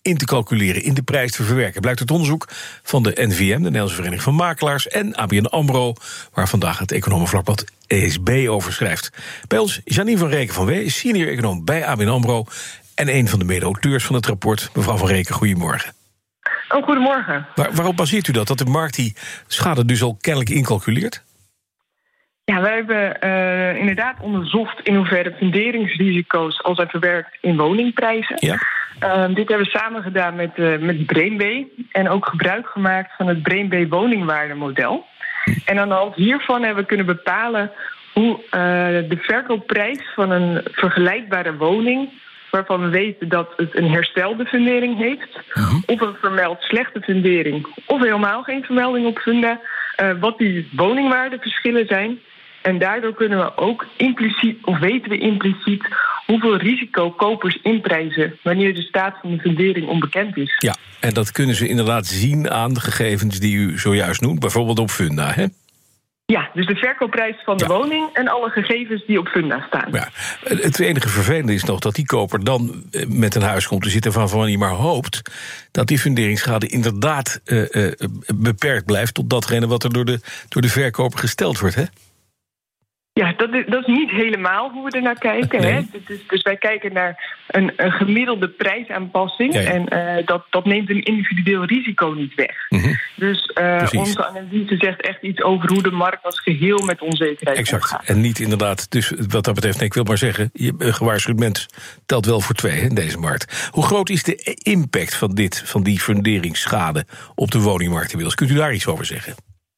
in te calculeren, in de prijs te verwerken. Blijkt uit onderzoek van de NVM, de Nederlandse Vereniging van Makelaars, en ABN AMRO, waar vandaag het economenvlakblad ESB over schrijft. Bij ons Janine van Reken van Wee, senior econoom bij ABN AMRO en een van de mede-auteurs van het rapport. Mevrouw van Reken, goedemorgen. Oh, goedemorgen. Waarop baseert u dat de markt die schade dus al kennelijk incalculeert? Ja, wij hebben inderdaad onderzocht in hoeverre funderingsrisico's al zijn verwerkt in woningprijzen. Ja. Dit hebben we samen gedaan met BrainB en ook gebruik gemaakt van het BrainB woningwaardemodel. En aan de hand hiervan hebben we kunnen bepalen hoe de verkoopprijs van een vergelijkbare woning, waarvan we weten dat het een herstelde fundering heeft, of een vermeld slechte fundering, of helemaal geen vermelding op funda, wat die woningwaardeverschillen zijn. En daardoor kunnen we ook impliciet, of weten we impliciet, hoeveel risico kopers inprijzen wanneer de staat van de fundering onbekend is. Ja, en dat kunnen ze inderdaad zien aan de gegevens die u zojuist noemt, bijvoorbeeld op funda, hè? Ja, dus de verkoopprijs van de woning en alle gegevens die op funda staan. Ja, het enige vervelende is nog dat die koper dan met een huis komt te zitten waarvan hij maar hoopt dat die funderingsschade inderdaad beperkt blijft tot datgene wat er door de verkoper gesteld wordt, hè? Ja, dat is niet helemaal hoe we er naar kijken. Nee. Hè? Dus wij kijken naar een gemiddelde prijsaanpassing. Ja. En dat neemt een individueel risico niet weg. Dus onze analyse zegt echt iets over hoe de markt als geheel met onzekerheid exact omgaat. En niet inderdaad, dus wat dat betreft, ik wil maar zeggen, een gewaarschuwd mens telt wel voor twee in deze markt. Hoe groot is de impact van die funderingsschade op de woningmarkt inmiddels? Kunt u daar iets over zeggen?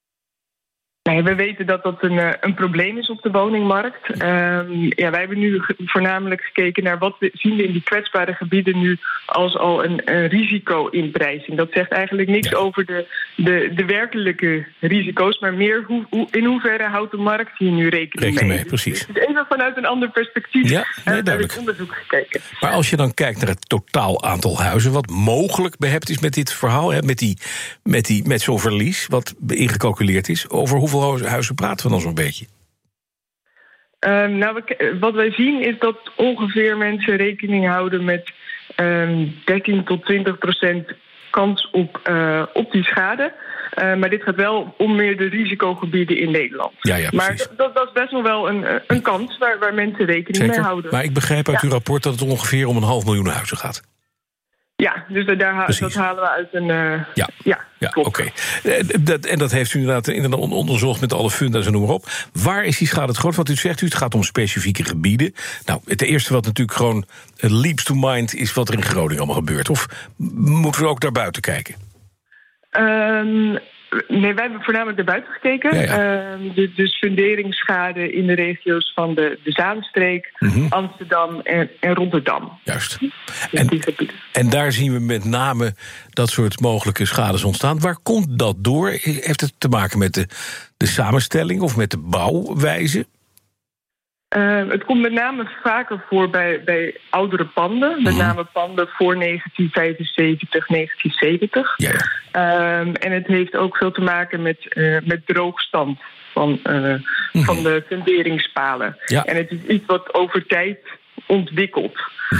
Nee, we weten dat dat een probleem is op de woningmarkt. Wij hebben nu voornamelijk gekeken naar wat zien we in die kwetsbare gebieden nu als al een risico-inprijzing. Dat zegt eigenlijk niks over de werkelijke risico's, maar meer in hoeverre houdt de markt hier nu rekening mee. Precies. Dus even vanuit een ander perspectief naar het onderzoek gekeken. Maar als je dan kijkt naar het totaal aantal huizen wat mogelijk behept is met dit verhaal, hè, met zo'n verlies wat ingecalculeerd is, over hoeveel huizen praten we dan zo'n beetje? Wat wij zien is dat ongeveer mensen rekening houden met 13 tot 20% kans op die schade. Maar dit gaat wel om meer de risicogebieden in Nederland. Ja, maar dat is best nog wel een kans waar mensen rekening mee houden. Maar ik begrijp uit uw rapport dat het ongeveer om 500.000 huizen gaat. Ja, dus dat halen we uit een... Oké. En dat heeft u inderdaad onderzocht met alle funda's en noem maar op. Waar is die schade het groot? Want u zegt het gaat om specifieke gebieden. Nou, het eerste wat natuurlijk gewoon leaps to mind is wat er in Groningen allemaal gebeurt. Of moeten we ook daar buiten kijken? Nee, wij hebben voornamelijk naar buiten gekeken. Dus funderingsschade in de regio's van de Zaanstreek, Amsterdam en Rotterdam. Juist. En daar zien we met name dat soort mogelijke schades ontstaan. Waar komt dat door? Heeft het te maken met de samenstelling of met de bouwwijze? Het komt met name vaker voor bij oudere panden. Met name panden voor 1975, 1970. En het heeft ook veel te maken met droogstand van de funderingspalen. Ja. En het is iets wat over tijd ontwikkelt.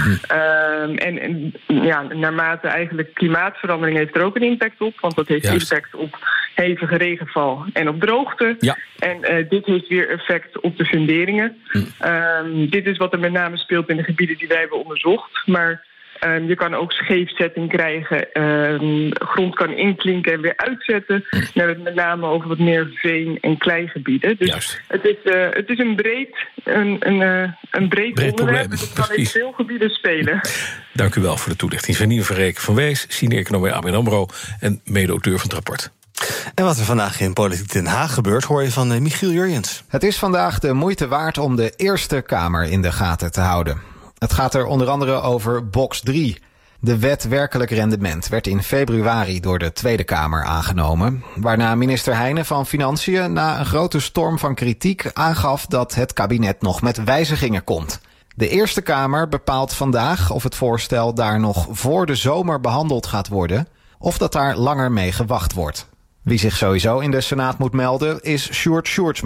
Naarmate eigenlijk klimaatverandering heeft er ook een impact op. Want dat heeft impact op hevige regenval en op droogte. Ja. En dit heeft weer effect op de funderingen. Dit is wat er met name speelt in de gebieden die wij hebben onderzocht. Maar je kan ook scheefzetting krijgen. Grond kan inklinken en weer uitzetten. We hebben het met name over wat meer veen- en kleigebieden. Dus het is een breed onderwerp. Dus het kan in veel gebieden spelen. Dank u wel voor de toelichting. Janine van Reken van Wees, senior econoom bij ABN AMRO en mede-auteur van het rapport. En wat er vandaag in Politiek Den Haag gebeurt, hoor je van Michiel Jurjens. Het is vandaag de moeite waard om de Eerste Kamer in de gaten te houden. Het gaat er onder andere over box 3. De wet werkelijk rendement werd in februari door de Tweede Kamer aangenomen, waarna minister Heijnen van Financiën na een grote storm van kritiek aangaf dat het kabinet nog met wijzigingen komt. De Eerste Kamer bepaalt vandaag of het voorstel daar nog voor de zomer behandeld gaat worden of dat daar langer mee gewacht wordt. Wie zich sowieso in de Senaat moet melden is Sjoerd Sjoerdsma.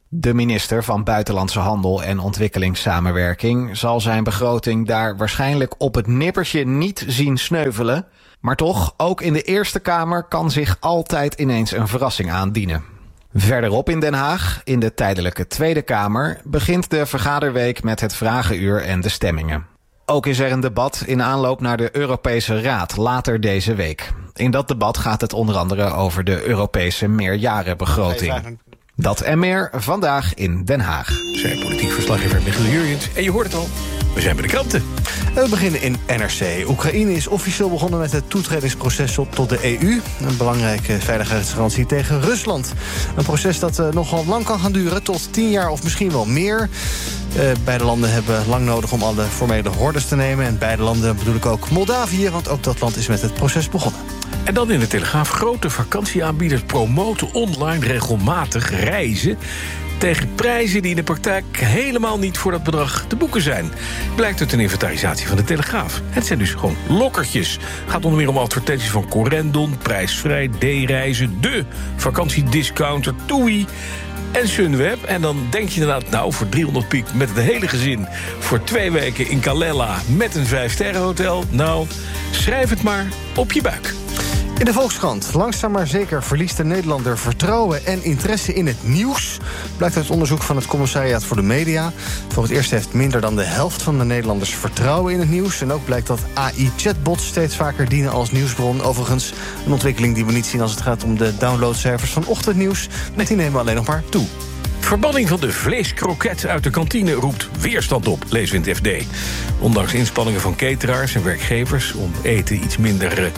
De minister van Buitenlandse Handel en Ontwikkelingssamenwerking zal zijn begroting daar waarschijnlijk op het nippertje niet zien sneuvelen. Maar toch, ook in de Eerste Kamer kan zich altijd ineens een verrassing aandienen. Verderop in Den Haag, in de tijdelijke Tweede Kamer, begint de vergaderweek met het vragenuur en de stemmingen. Ook is er een debat in aanloop naar de Europese Raad later deze week. In dat debat gaat het onder andere over de Europese meerjarenbegroting. Dat en meer vandaag in Den Haag. Zijn politiek verslaggever Michiel Jurjens. En je hoort het al, we zijn bij de kranten. We beginnen in NRC. Oekraïne is officieel begonnen met het toetredingsproces tot de EU. Een belangrijke veiligheidsgarantie tegen Rusland. Een proces dat nogal lang kan gaan duren, tot 10 jaar of misschien wel meer. Beide landen hebben lang nodig om alle formele hordes te nemen. En beide landen bedoel ik ook Moldavië, want ook dat land is met het proces begonnen. En dan in de Telegraaf: grote vakantieaanbieders promoten online regelmatig reizen tegen prijzen die in de praktijk helemaal niet voor dat bedrag te boeken zijn. Blijkt uit een inventarisatie van de Telegraaf. Het zijn dus gewoon lokkertjes. Gaat onder meer om advertenties van Corendon, Prijsvrij, D-reizen, de vakantiediscounter, TUI en Sunweb. En dan denk je inderdaad, nou, voor 300 piek met het hele gezin, voor 2 weken in Calella met een 5-sterrenhotel. Nou, schrijf het maar op je buik. In de Volkskrant. Langzaam maar zeker verliest de Nederlander vertrouwen en interesse in het nieuws. Blijkt uit onderzoek van het Commissariaat voor de Media. Voor het eerst heeft minder dan de helft van de Nederlanders vertrouwen in het nieuws. En ook blijkt dat AI-chatbots steeds vaker dienen als nieuwsbron. Overigens een ontwikkeling die we niet zien als het gaat om de downloadcijfers van ochtendnieuws. Nee, die nemen alleen nog maar toe. Verbanning van de vleeskroket uit de kantine roept weerstand op, lezen we in het FD. Ondanks inspanningen van cateraars en werkgevers om eten iets minder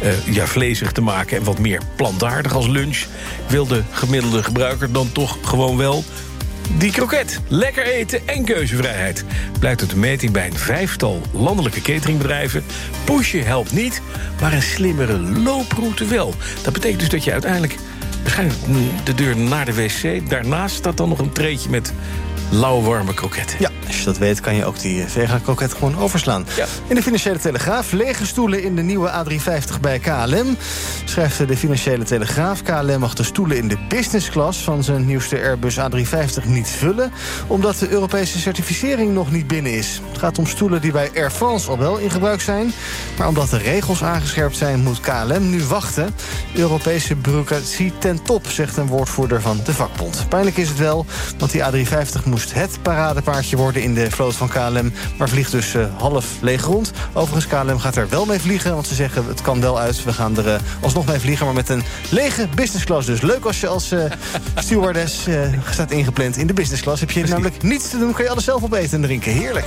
vlezig te maken en wat meer plantaardig als lunch, wil de gemiddelde gebruiker dan toch gewoon wel die kroket. Lekker eten en keuzevrijheid. Blijkt uit de meting bij een 5-tal landelijke cateringbedrijven. Pushen helpt niet, maar een slimmere looproute wel. Dat betekent dus dat je uiteindelijk waarschijnlijk de deur naar de wc. Daarnaast staat dan nog een treetje met lauwe warme kroketten. Ja, als je dat weet kan je ook die vega-kroket gewoon overslaan. Ja. In de Financiële Telegraaf: lege stoelen in de nieuwe A350 bij KLM. Schrijft de Financiële Telegraaf: KLM mag de stoelen in de business class van zijn nieuwste Airbus A350 niet vullen, omdat de Europese certificering nog niet binnen is. Het gaat om stoelen die bij Air France al wel in gebruik zijn, maar omdat de regels aangescherpt zijn, moet KLM nu wachten. Europese bureaucratie ten top, zegt een woordvoerder van de vakbond. Pijnlijk is het wel, want die A350 moest het paradepaardje worden in de vloot van KLM, maar vliegt dus half leeg rond. Overigens, KLM gaat er wel mee vliegen, want ze zeggen het kan wel uit. We gaan er alsnog mee vliegen, maar met een lege business class. Dus leuk als je als stewardess staat ingepland in de business class. Heb je namelijk niets te doen, kan je alles zelf opeten en drinken. Heerlijk.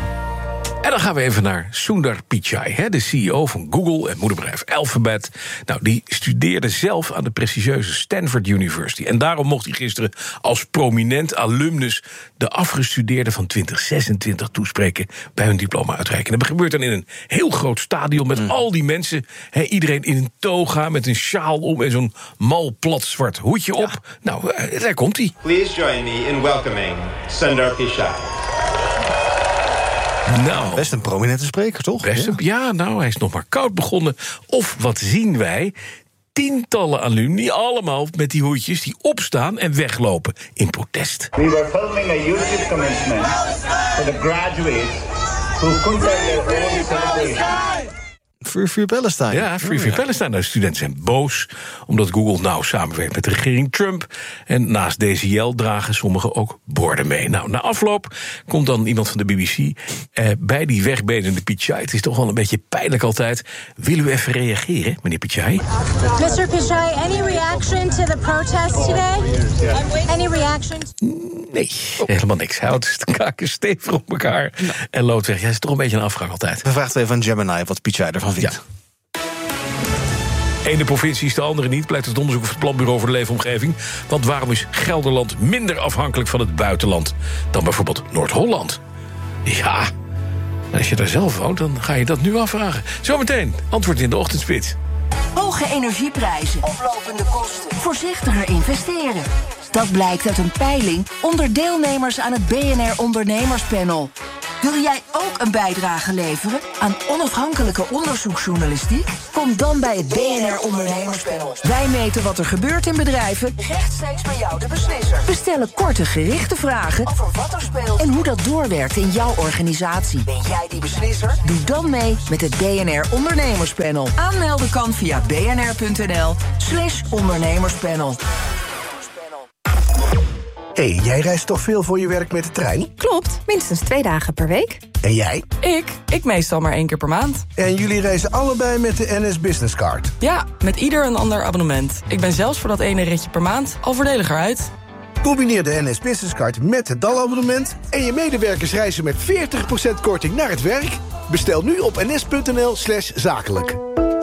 En dan gaan we even naar Sundar Pichai, de CEO van Google en moederbedrijf Alphabet. Nou, die studeerde zelf aan de prestigieuze Stanford University. En daarom mocht hij gisteren als prominent alumnus de afgestudeerden van 2026 toespreken bij hun diploma-uitreiking. Dat gebeurt dan in een heel groot stadion met al die mensen. Iedereen in een toga met een sjaal om en zo'n mal plat zwart hoedje op. Ja. Nou, daar komt hij. Please join me in welcoming Sundar Pichai. Nou, best een prominente spreker, toch? Hij is nog maar koud begonnen. Of wat zien wij? Tientallen alumni, allemaal met die hoedjes, die opstaan en weglopen in protest. We were filming a unity commencement for the graduates who couldn't have their own celebration. Free Palestine. Ja, Free Palestine. De studenten zijn boos omdat Google nou samenwerkt met de regering Trump. En naast DCL dragen sommigen ook borden mee. Nou, na afloop komt dan iemand van de BBC bij die wegbedende Pichai. Het is toch wel een beetje pijnlijk altijd. Willen u even reageren, meneer Pichai? Mr. Pichai, any reaction to the protest today? Any reaction? Nee, helemaal niks. Hij houdt de kaken stevig op elkaar en loopt weg. Hij is toch een beetje een afgang altijd. We vragen even aan Gemini wat Pichai ervan vindt. Ja. Ene provincie is de andere niet, blijkt het onderzoek van het Planbureau voor de Leefomgeving. Want waarom is Gelderland minder afhankelijk van het buitenland dan bijvoorbeeld Noord-Holland? Ja, als je daar zelf woont, dan ga je dat nu afvragen. Zometeen, antwoord in de ochtendspits. Hoge energieprijzen, oplopende kosten, voorzichtiger investeren. Dat blijkt uit een peiling onder deelnemers aan het BNR Ondernemerspanel. Wil jij ook een bijdrage leveren aan onafhankelijke onderzoeksjournalistiek? Kom dan bij het BNR Ondernemerspanel. Wij meten wat er gebeurt in bedrijven, rechtstreeks bij jou de beslisser. We stellen korte, gerichte vragen over wat er speelt en hoe dat doorwerkt in jouw organisatie. Ben jij die beslisser? Doe dan mee met het BNR Ondernemerspanel. Aanmelden kan via bnr.nl/ondernemerspanel. Hey, jij reist toch veel voor je werk met de trein? Klopt, minstens 2 dagen per week. En jij? Ik meestal maar 1 keer per maand. En jullie reizen allebei met de NS Business Card? Ja, met ieder een ander abonnement. Ik ben zelfs voor dat ene ritje per maand al voordeliger uit. Combineer de NS Business Card met het DAL-abonnement... en je medewerkers reizen met 40% korting naar het werk. Bestel nu op ns.nl/zakelijk.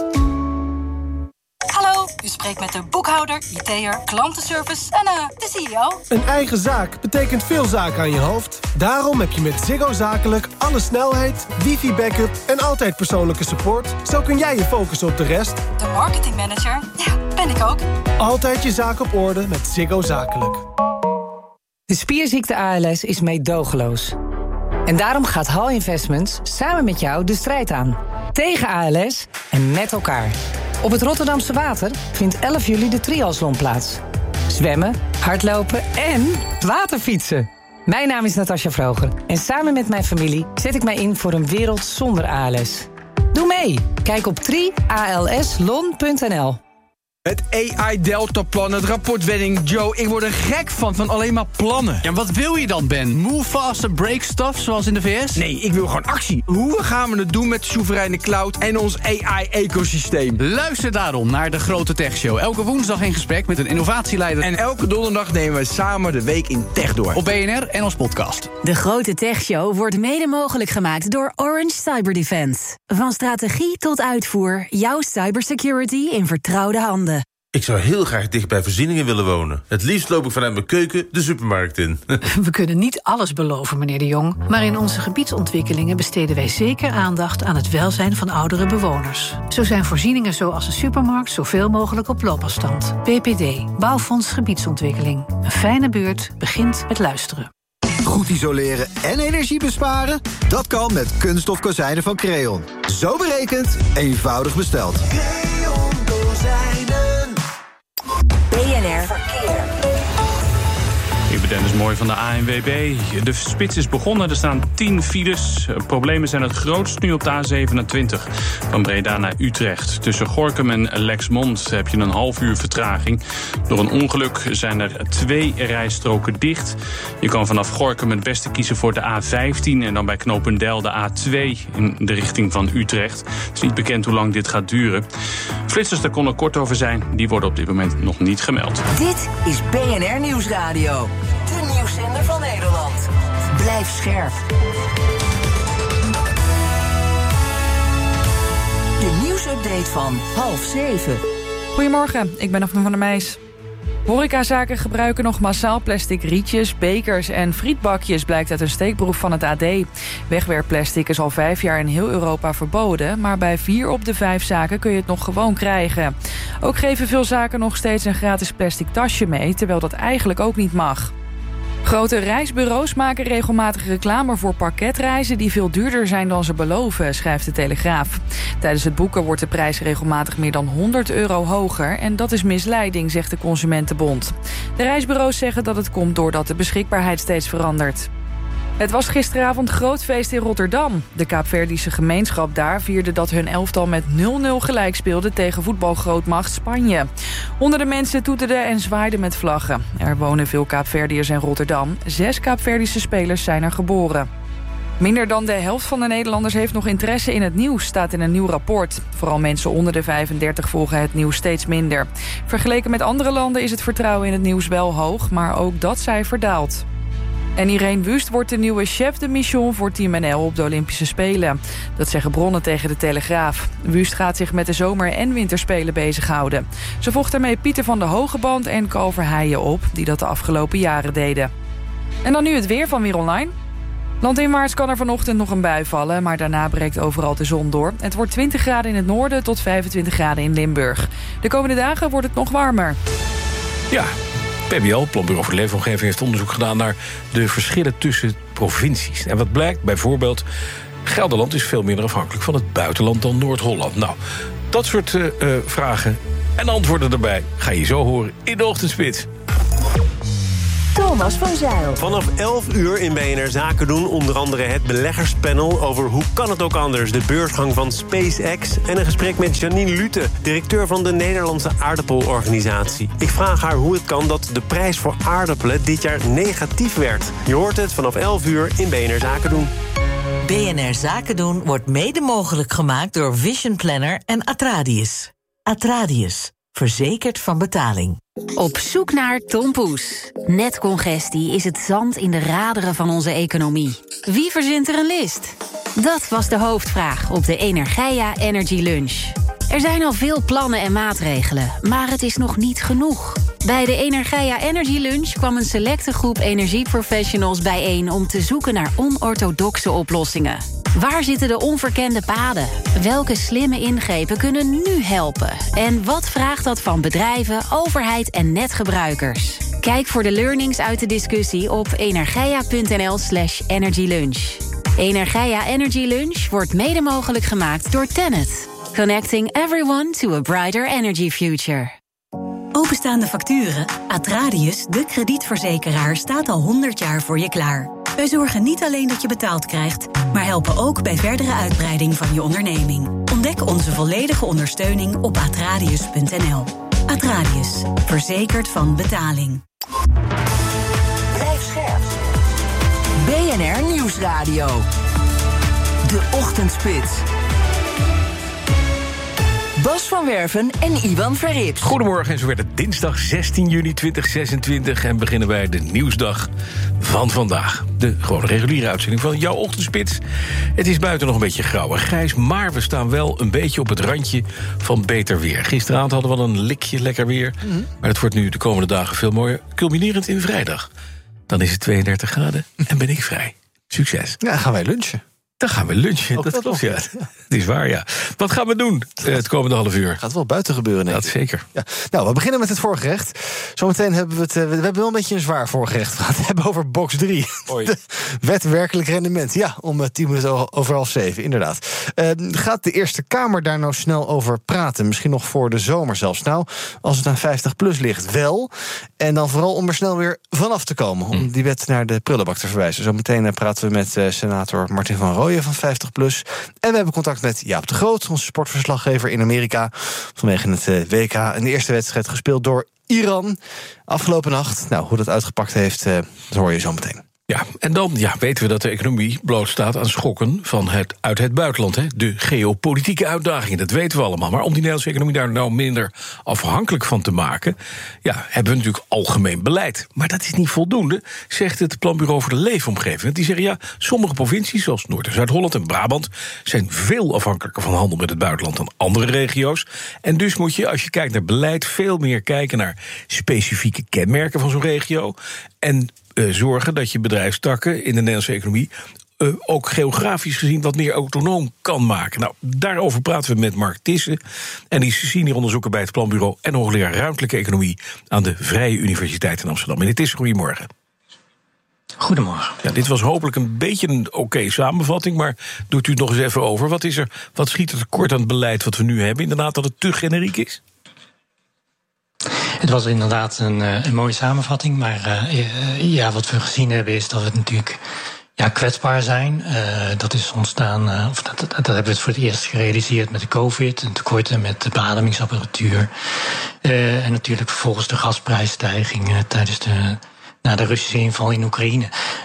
Hallo, u spreekt met de boekhouder, IT'er, klantenservice en de CEO. Een eigen zaak betekent veel zaken aan je hoofd. Daarom heb je met Ziggo Zakelijk alle snelheid, wifi-backup en altijd persoonlijke support. Zo kun jij je focussen op de rest. De marketingmanager, ja, ben ik ook. Altijd je zaak op orde met Ziggo Zakelijk. De spierziekte ALS is meedogenloos. En daarom gaat HAL Investments samen met jou de strijd aan. Tegen ALS en met elkaar. Op het Rotterdamse Water vindt 11 juli de triathlon plaats. Zwemmen, hardlopen en waterfietsen. Mijn naam is Natasja Vroger en samen met mijn familie zet ik mij in voor een wereld zonder ALS. Doe mee! Kijk op trialslon.nl. Het AI-deltaplan, het rapportwetting. Joe, ik word er gek van alleen maar plannen. Ja, wat wil je dan, Ben? Move fast and break stuff, zoals in de VS? Nee, ik wil gewoon actie. Hoe gaan we het doen met soevereine cloud en ons AI-ecosysteem? Luister daarom naar De Grote Tech Show. Elke woensdag in gesprek met een innovatieleider. En elke donderdag nemen we samen de week in tech door. Op BNR en als podcast. De Grote Tech Show wordt mede mogelijk gemaakt door Orange Cyber Defense. Van strategie tot uitvoer, jouw cybersecurity in vertrouwde handen. Ik zou heel graag dicht bij voorzieningen willen wonen. Het liefst loop ik vanuit mijn keuken de supermarkt in. We kunnen niet alles beloven, meneer De Jong. Maar in onze gebiedsontwikkelingen besteden wij zeker aandacht aan het welzijn van oudere bewoners. Zo zijn voorzieningen zoals een supermarkt zoveel mogelijk op loopafstand. BPD, Bouwfonds Gebiedsontwikkeling. Een fijne buurt begint met luisteren. Goed isoleren en energie besparen? Dat kan met kunststof kozijnen van Creon. Zo berekend, eenvoudig besteld. Creon Kozijnen. BNR Verkeer. Ik ben Dennis Mooi van de ANWB. De spits is begonnen, er staan 10 files. Problemen zijn het grootst nu op de A27. Van Breda naar Utrecht. Tussen Gorinchem en Lexmond heb je een half uur vertraging. Door een ongeluk zijn er 2 rijstroken dicht. Je kan vanaf Gorinchem het beste kiezen voor de A15... en dan bij Knopendel de A2 in de richting van Utrecht. Het is niet bekend hoe lang dit gaat duren. Flitsers, daar kon er kort over zijn. Die worden op dit moment nog niet gemeld. Dit is BNR Nieuwsradio. De nieuwszender van Nederland. Blijf scherp. De nieuwsupdate van 6:30. Goedemorgen, ik ben Afne van der Meijs. Horecazaken gebruiken nog massaal plastic rietjes, bekers en frietbakjes, blijkt uit een steekproef van het AD. Wegwerpplastic is al 5 jaar in heel Europa verboden, maar bij 4 op de 5 zaken kun je het nog gewoon krijgen. Ook geven veel zaken nog steeds een gratis plastic tasje mee, terwijl dat eigenlijk ook niet mag. Grote reisbureaus maken regelmatig reclame voor pakketreizen die veel duurder zijn dan ze beloven, schrijft de Telegraaf. Tijdens het boeken wordt de prijs regelmatig meer dan €100 hoger en dat is misleiding, zegt de Consumentenbond. De reisbureaus zeggen dat het komt doordat de beschikbaarheid steeds verandert. Het was gisteravond groot feest in Rotterdam. De Kaapverdische gemeenschap daar vierde dat hun elftal met 0-0 gelijk speelde tegen voetbalgrootmacht Spanje. Honderden mensen toeterden en zwaaiden met vlaggen. Er wonen veel Kaapverdiërs in Rotterdam. 6 Kaapverdische spelers zijn er geboren. Minder dan de helft van de Nederlanders heeft nog interesse in het nieuws, staat in een nieuw rapport. Vooral mensen onder de 35 volgen het nieuws steeds minder. Vergeleken met andere landen is het vertrouwen in het nieuws wel hoog, maar ook dat cijfer daalt. En Irene Wust wordt de nieuwe chef de mission voor Team NL op de Olympische Spelen. Dat zeggen bronnen tegen de Telegraaf. Wust gaat zich met de zomer- en winterspelen bezighouden. Ze volgt daarmee Pieter van de Hogeband en Ko Verheijen op, die dat de afgelopen jaren deden. En dan nu het weer van Weer Online. Landinwaarts kan er vanochtend nog een bui vallen, maar daarna breekt overal de zon door. Het wordt 20 graden in het noorden tot 25 graden in Limburg. De komende dagen wordt het nog warmer. Ja, PBL, Planbureau voor de Leefomgeving, heeft onderzoek gedaan naar de verschillen tussen provincies. En wat blijkt, bijvoorbeeld, Gelderland is veel minder afhankelijk van het buitenland dan Noord-Holland. Nou, dat soort vragen en antwoorden erbij ga je zo horen in de Ochtendspits. Thomas van Zijl. Vanaf 11 uur in BNR Zaken doen onder andere het beleggerspanel over hoe kan het ook anders, de beursgang van SpaceX en een gesprek met Janine Lute, directeur van de Nederlandse aardappelorganisatie. Ik vraag haar hoe het kan dat de prijs voor aardappelen dit jaar negatief werd. Je hoort het vanaf 11 uur in BNR Zaken doen. BNR Zaken doen wordt mede mogelijk gemaakt door Vision Planner en Atradius. Atradius, verzekerd van betaling. Op zoek naar Tom Poes. Netcongestie is het zand in de raderen van onze economie. Wie verzint er een list? Dat was de hoofdvraag op de Energeia Energy Lunch. Er zijn al veel plannen en maatregelen, maar het is nog niet genoeg. Bij de Energeia Energy Lunch kwam een selecte groep energieprofessionals bijeen om te zoeken naar onorthodoxe oplossingen. Waar zitten de onverkende paden? Welke slimme ingrepen kunnen nu helpen? En wat vraagt dat van bedrijven, overheid en netgebruikers? Kijk voor de learnings uit de discussie op energeia.nl/energylunch. Energeia Energy Lunch wordt mede mogelijk gemaakt door TenneT. Connecting everyone to a brighter energy future. Openstaande facturen? Atradius, de kredietverzekeraar, staat al 100 jaar voor je klaar. Wij zorgen niet alleen dat je betaald krijgt, maar helpen ook bij verdere uitbreiding van je onderneming. Ontdek onze volledige ondersteuning op atradius.nl. Atradius, verzekerd van betaling. Blijf scherp. BNR Nieuwsradio. De Ochtendspits. Bas van Werven en Iwan Verrips. Goedemorgen, en zo werd het dinsdag 16 juni 2026... en beginnen wij de nieuwsdag van vandaag. De gewone reguliere uitzending van jouw Ochtendspits. Het is buiten nog een beetje grauw en grijs, maar we staan wel een beetje op het randje van beter weer. Gisteravond hadden we al een likje lekker weer, maar het wordt nu de komende dagen veel mooier. Culminerend in vrijdag. Dan is het 32 graden en ben ik vrij. Succes. Ja, gaan wij lunchen. Dan gaan we lunchen, ook dat klopt, ja. Het is waar, ja. Wat gaan we doen het komende half uur? Gaat wel buiten gebeuren, denk ik. Dat zeker. Ja. Nou, we beginnen met het voorgerecht. Zometeen hebben we het... we hebben wel een beetje een zwaar voorgerecht. We gaan het hebben over box 3. De wet werkelijk rendement. Ja, om 10 minuten over 6:30, inderdaad. Gaat de Eerste Kamer daar nou snel over praten? Misschien nog voor de zomer zelfs. Nou, als het aan 50+ ligt, wel. En dan vooral om er snel weer vanaf te komen. Om die wet naar de prullenbak te verwijzen. Zometeen praten we met senator Martin van Rooyen van 50+. En we hebben contact met Jaap de Groot, onze sportverslaggever in Amerika, vanwege het WK. En de eerste wedstrijd gespeeld door Iran afgelopen nacht. Nou, hoe dat uitgepakt heeft, dat hoor je zo meteen. Ja, en dan weten we dat de economie blootstaat aan schokken uit het buitenland. Hè? De geopolitieke uitdagingen, dat weten we allemaal. Maar om die Nederlandse economie daar nou minder afhankelijk van te maken, hebben we natuurlijk algemeen beleid. Maar dat is niet voldoende, zegt het Planbureau voor de Leefomgeving. Want die zeggen, sommige provincies, zoals Noord- en Zuid-Holland en Brabant, zijn veel afhankelijker van handel met het buitenland dan andere regio's. En dus moet je, als je kijkt naar beleid, veel meer kijken naar specifieke kenmerken van zo'n regio. En zorgen dat je bedrijfstakken in de Nederlandse economie ook geografisch gezien wat meer autonoom kan maken. Nou, daarover praten we met Mark Tissen. En die is senior onderzoeker bij het Planbureau en hoogleraar ruimtelijke economie aan de Vrije Universiteit in Amsterdam. Meneer Tissen, goedemorgen. Goedemorgen. Ja, dit was hopelijk een beetje een oké samenvatting, maar doet u het nog eens even over. Wat schiet er tekort aan het beleid wat we nu hebben? Inderdaad dat het te generiek is? Het was inderdaad een mooie samenvatting, maar wat we gezien hebben is dat we natuurlijk kwetsbaar zijn. Dat is ontstaan, dat hebben we het voor het eerst gerealiseerd met de COVID, en tekorten met de beademingsapparatuur. En natuurlijk vervolgens de gasprijsstijging tijdens de Russische inval in Oekraïne.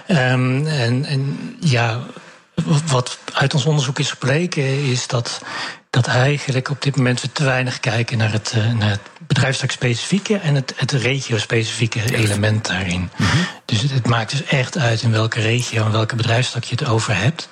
Wat uit ons onderzoek is gebleken is dat eigenlijk op dit moment we te weinig kijken naar het bedrijfstak-specifieke en het regio-specifieke element daarin. Mm-hmm. Dus het maakt dus echt uit in welke regio en welke bedrijfstak je het over hebt.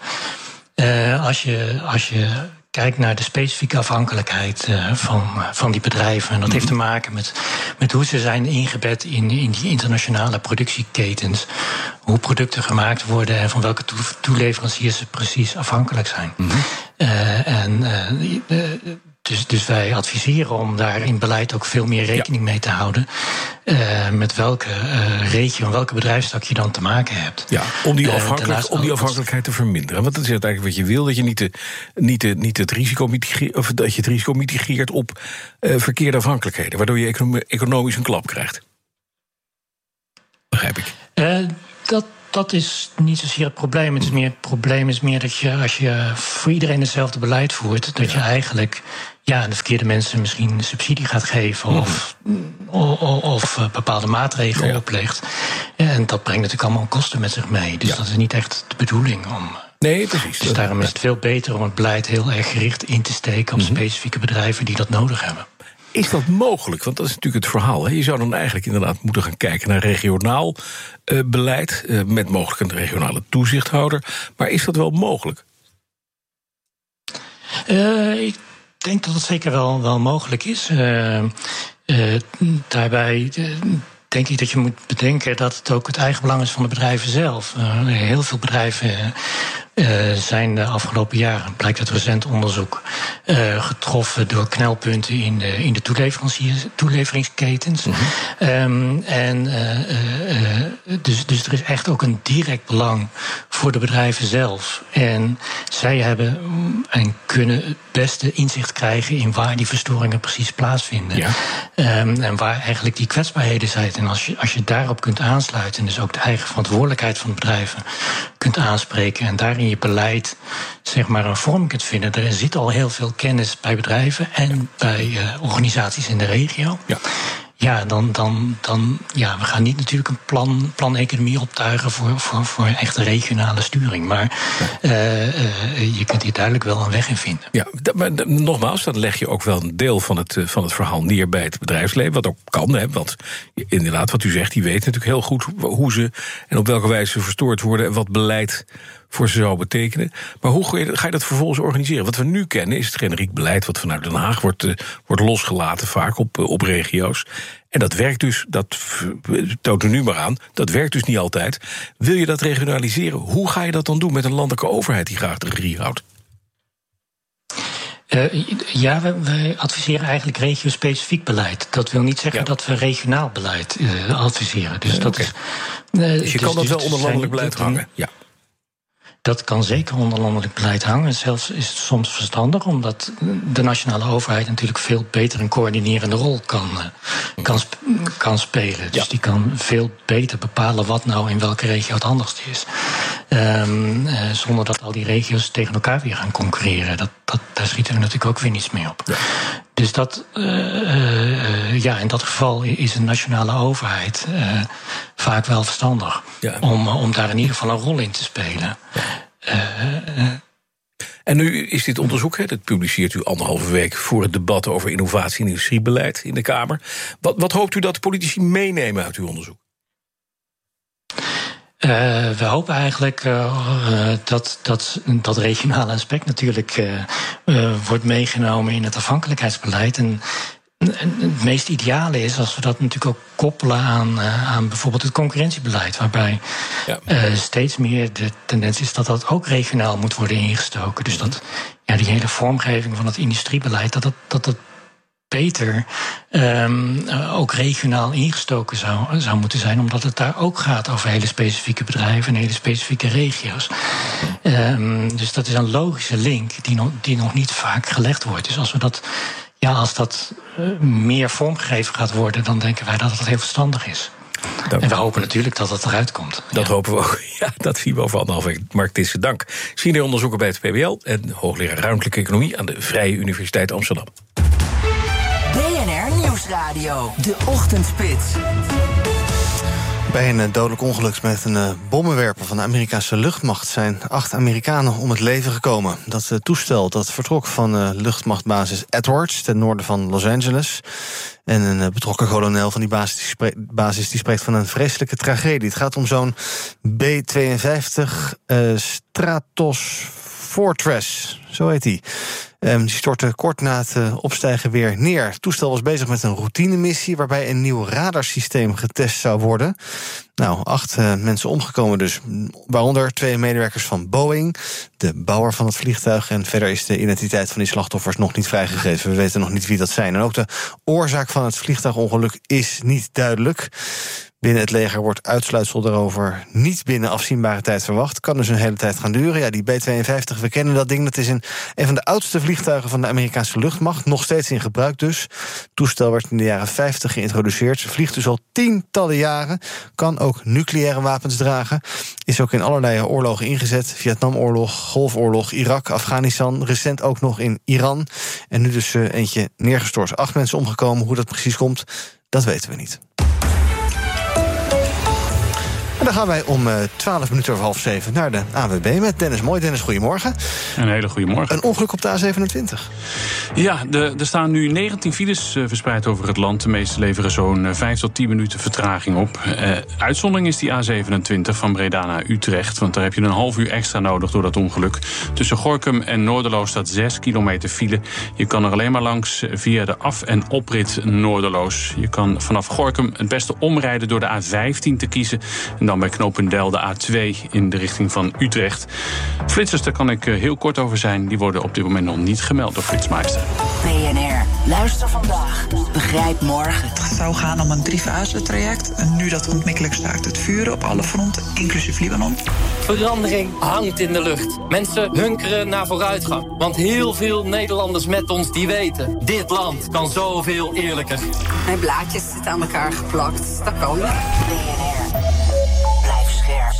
Als je kijkt naar de specifieke afhankelijkheid van die bedrijven. En dat heeft te maken met hoe ze zijn ingebed in die internationale productieketens. Hoe producten gemaakt worden en van welke toeleveranciers ze precies afhankelijk zijn. Mm-hmm. Dus wij adviseren om daar in beleid ook veel meer rekening mee te houden. Met welke regio en welke bedrijfstak je dan te maken hebt. Ja, om die afhankelijkheid te verminderen. Want dat is eigenlijk wat je wil, dat je niet het risico mitigeert, of dat je het risico mitigeert op verkeerde afhankelijkheden, waardoor je economisch een klap krijgt. Begrijp ik. Dat is niet zozeer het probleem. Het probleem is meer dat je, als je voor iedereen hetzelfde beleid voert, dat je eigenlijk de verkeerde mensen misschien subsidie gaat geven of bepaalde maatregelen oplegt. En dat brengt natuurlijk allemaal kosten met zich mee. Dus dat is niet echt de bedoeling om. Nee, precies. Dus daarom is het veel beter om het beleid heel erg gericht in te steken op specifieke bedrijven die dat nodig hebben. Is dat mogelijk? Want dat is natuurlijk het verhaal. Hè? Je zou dan eigenlijk inderdaad moeten gaan kijken naar regionaal beleid, met mogelijk een regionale toezichthouder. Maar is dat wel mogelijk? Ik denk dat het zeker wel mogelijk is. Daarbij denk ik dat je moet bedenken dat het ook het eigen belang is van de bedrijven zelf. Heel veel bedrijven zijn de afgelopen jaren, blijkt uit recent onderzoek, getroffen door knelpunten in de toeleveringsketens. Dus er is echt ook een direct belang voor de bedrijven zelf. En zij hebben en kunnen het beste inzicht krijgen in waar die verstoringen precies plaatsvinden. Ja. En waar eigenlijk die kwetsbaarheden zijn. En als je daarop kunt aansluiten, en dus ook de eigen verantwoordelijkheid van de bedrijven kunt aanspreken en daarin je beleid zeg maar een vorm kunt vinden. Er zit al heel veel kennis bij bedrijven en bij organisaties in de regio. Ja. Ja, dan we gaan niet natuurlijk een plan economie optuigen voor echte regionale sturing. Maar je kunt hier duidelijk wel een weg in vinden. Ja, maar nogmaals, dan leg je ook wel een deel van het verhaal neer bij het bedrijfsleven. Wat ook kan, hè, want inderdaad, wat u zegt, die weten natuurlijk heel goed hoe ze en op welke wijze ze verstoord worden en wat beleid voor ze zou betekenen. Maar hoe ga je dat vervolgens organiseren? Wat we nu kennen is het generiek beleid wat vanuit Den Haag wordt losgelaten, vaak op regio's. En dat werkt dus, dat toont er nu maar aan, dat werkt dus niet altijd. Wil je dat regionaliseren? Hoe ga je dat dan doen met een landelijke overheid die graag de regie houdt? Wij adviseren eigenlijk regio-specifiek beleid. Dat wil niet zeggen dat we regionaal beleid adviseren. Dus dat is. Dus je kan dat wel onder landelijk beleid hangen. Ja. Dat kan zeker onder landelijk beleid hangen. Zelfs is het soms verstandig, omdat de nationale overheid natuurlijk veel beter een coördinerende rol kan spelen. Dus die kan veel beter bepalen wat nou in welke regio het handigst is. Zonder dat al die regio's tegen elkaar weer gaan concurreren. Daar schieten we natuurlijk ook weer niets mee op. Ja. Dus in dat geval is een nationale overheid vaak wel verstandig om daar in ieder geval een rol in te spelen. En nu is dit onderzoek, dat publiceert u 1,5 week voor het debat over innovatie en industriebeleid in de Kamer. Wat hoopt u dat de politici meenemen uit uw onderzoek? We hopen eigenlijk dat regionale aspect natuurlijk wordt meegenomen in het afhankelijkheidsbeleid. En het meest ideale is als we dat natuurlijk ook koppelen aan bijvoorbeeld het concurrentiebeleid, waarbij steeds meer de tendens is dat dat ook regionaal moet worden ingestoken. Dus dat die hele vormgeving van het industriebeleid, dat beter ook regionaal ingestoken zou moeten zijn, omdat het daar ook gaat over hele specifieke bedrijven en hele specifieke regio's. Dus dat is een logische link die nog niet vaak gelegd wordt. Dus als dat meer vormgegeven gaat worden, dan denken wij dat het heel verstandig is. En we hopen natuurlijk dat het eruit komt. Dat hopen we ook. Ja, dat zien we over 1,5 week. Mark Tissen, dank. Senior onderzoeker bij het PBL en hoogleraar ruimtelijke economie aan de Vrije Universiteit Amsterdam. BNR Nieuwsradio, de Ochtendspits. Bij een dodelijk ongeluk met een bommenwerper van de Amerikaanse luchtmacht zijn 8 Amerikanen om het leven gekomen. Dat toestel dat vertrok van luchtmachtbasis Edwards ten noorden van Los Angeles. En een betrokken kolonel van die basis die spreekt van een vreselijke tragedie. Het gaat om zo'n B-52 Stratofortress Fortress, zo heet die. Die stortte kort na het opstijgen weer neer. Het toestel was bezig met een routinemissie waarbij een nieuw radarsysteem getest zou worden. 8 mensen omgekomen dus, waaronder 2 medewerkers van Boeing, de bouwer van het vliegtuig. En verder is de identiteit van die slachtoffers nog niet vrijgegeven. We weten nog niet wie dat zijn. En ook de oorzaak van het vliegtuigongeluk is niet duidelijk. Binnen het leger wordt uitsluitsel daarover niet binnen afzienbare tijd verwacht. Kan dus een hele tijd gaan duren. Ja, die B-52, we kennen dat ding. Dat is een van de oudste vliegtuigen van de Amerikaanse luchtmacht. Nog steeds in gebruik dus. Het toestel werd in de jaren 50 geïntroduceerd. Vliegt dus al tientallen jaren. Kan ook nucleaire wapens dragen. Is ook in allerlei oorlogen ingezet. Vietnamoorlog, Golfoorlog, Irak, Afghanistan. Recent ook nog in Iran. En nu dus eentje neergestort. 8 mensen omgekomen. Hoe dat precies komt, dat weten we niet. En dan gaan wij om 12 minuten over 6:30 naar de ANWB met Dennis Mooi. Dennis, goedemorgen. Een hele goede morgen. Een ongeluk op de A27. Ja, er staan nu 19 files verspreid over het land. De meeste leveren zo'n 5 tot 10 minuten vertraging op. Uitzondering is die A27 van Breda naar Utrecht. Want daar heb je een half uur extra nodig door dat ongeluk. Tussen Gorinchem en Noorderloos staat 6 kilometer file. Je kan er alleen maar langs via de af- en oprit Noorderloos. Je kan vanaf Gorinchem het beste omrijden door de A15 te kiezen. En dan bij Knopendel de A2 in de richting van Utrecht. Flitsers, daar kan ik heel kort over zijn. Die worden op dit moment nog niet gemeld door Flitsmeister. BNR, luister vandaag, begrijp morgen. Het zou gaan om een 3-fase-traject. En nu dat ontmikkelijk staakt het vuren op alle fronten, inclusief Libanon. Verandering hangt in de lucht. Mensen hunkeren naar vooruitgang. Want heel veel Nederlanders met ons die weten, dit land kan zoveel eerlijker. Mijn blaadjes zitten aan elkaar geplakt. Dat kan niet. Blijf scherp.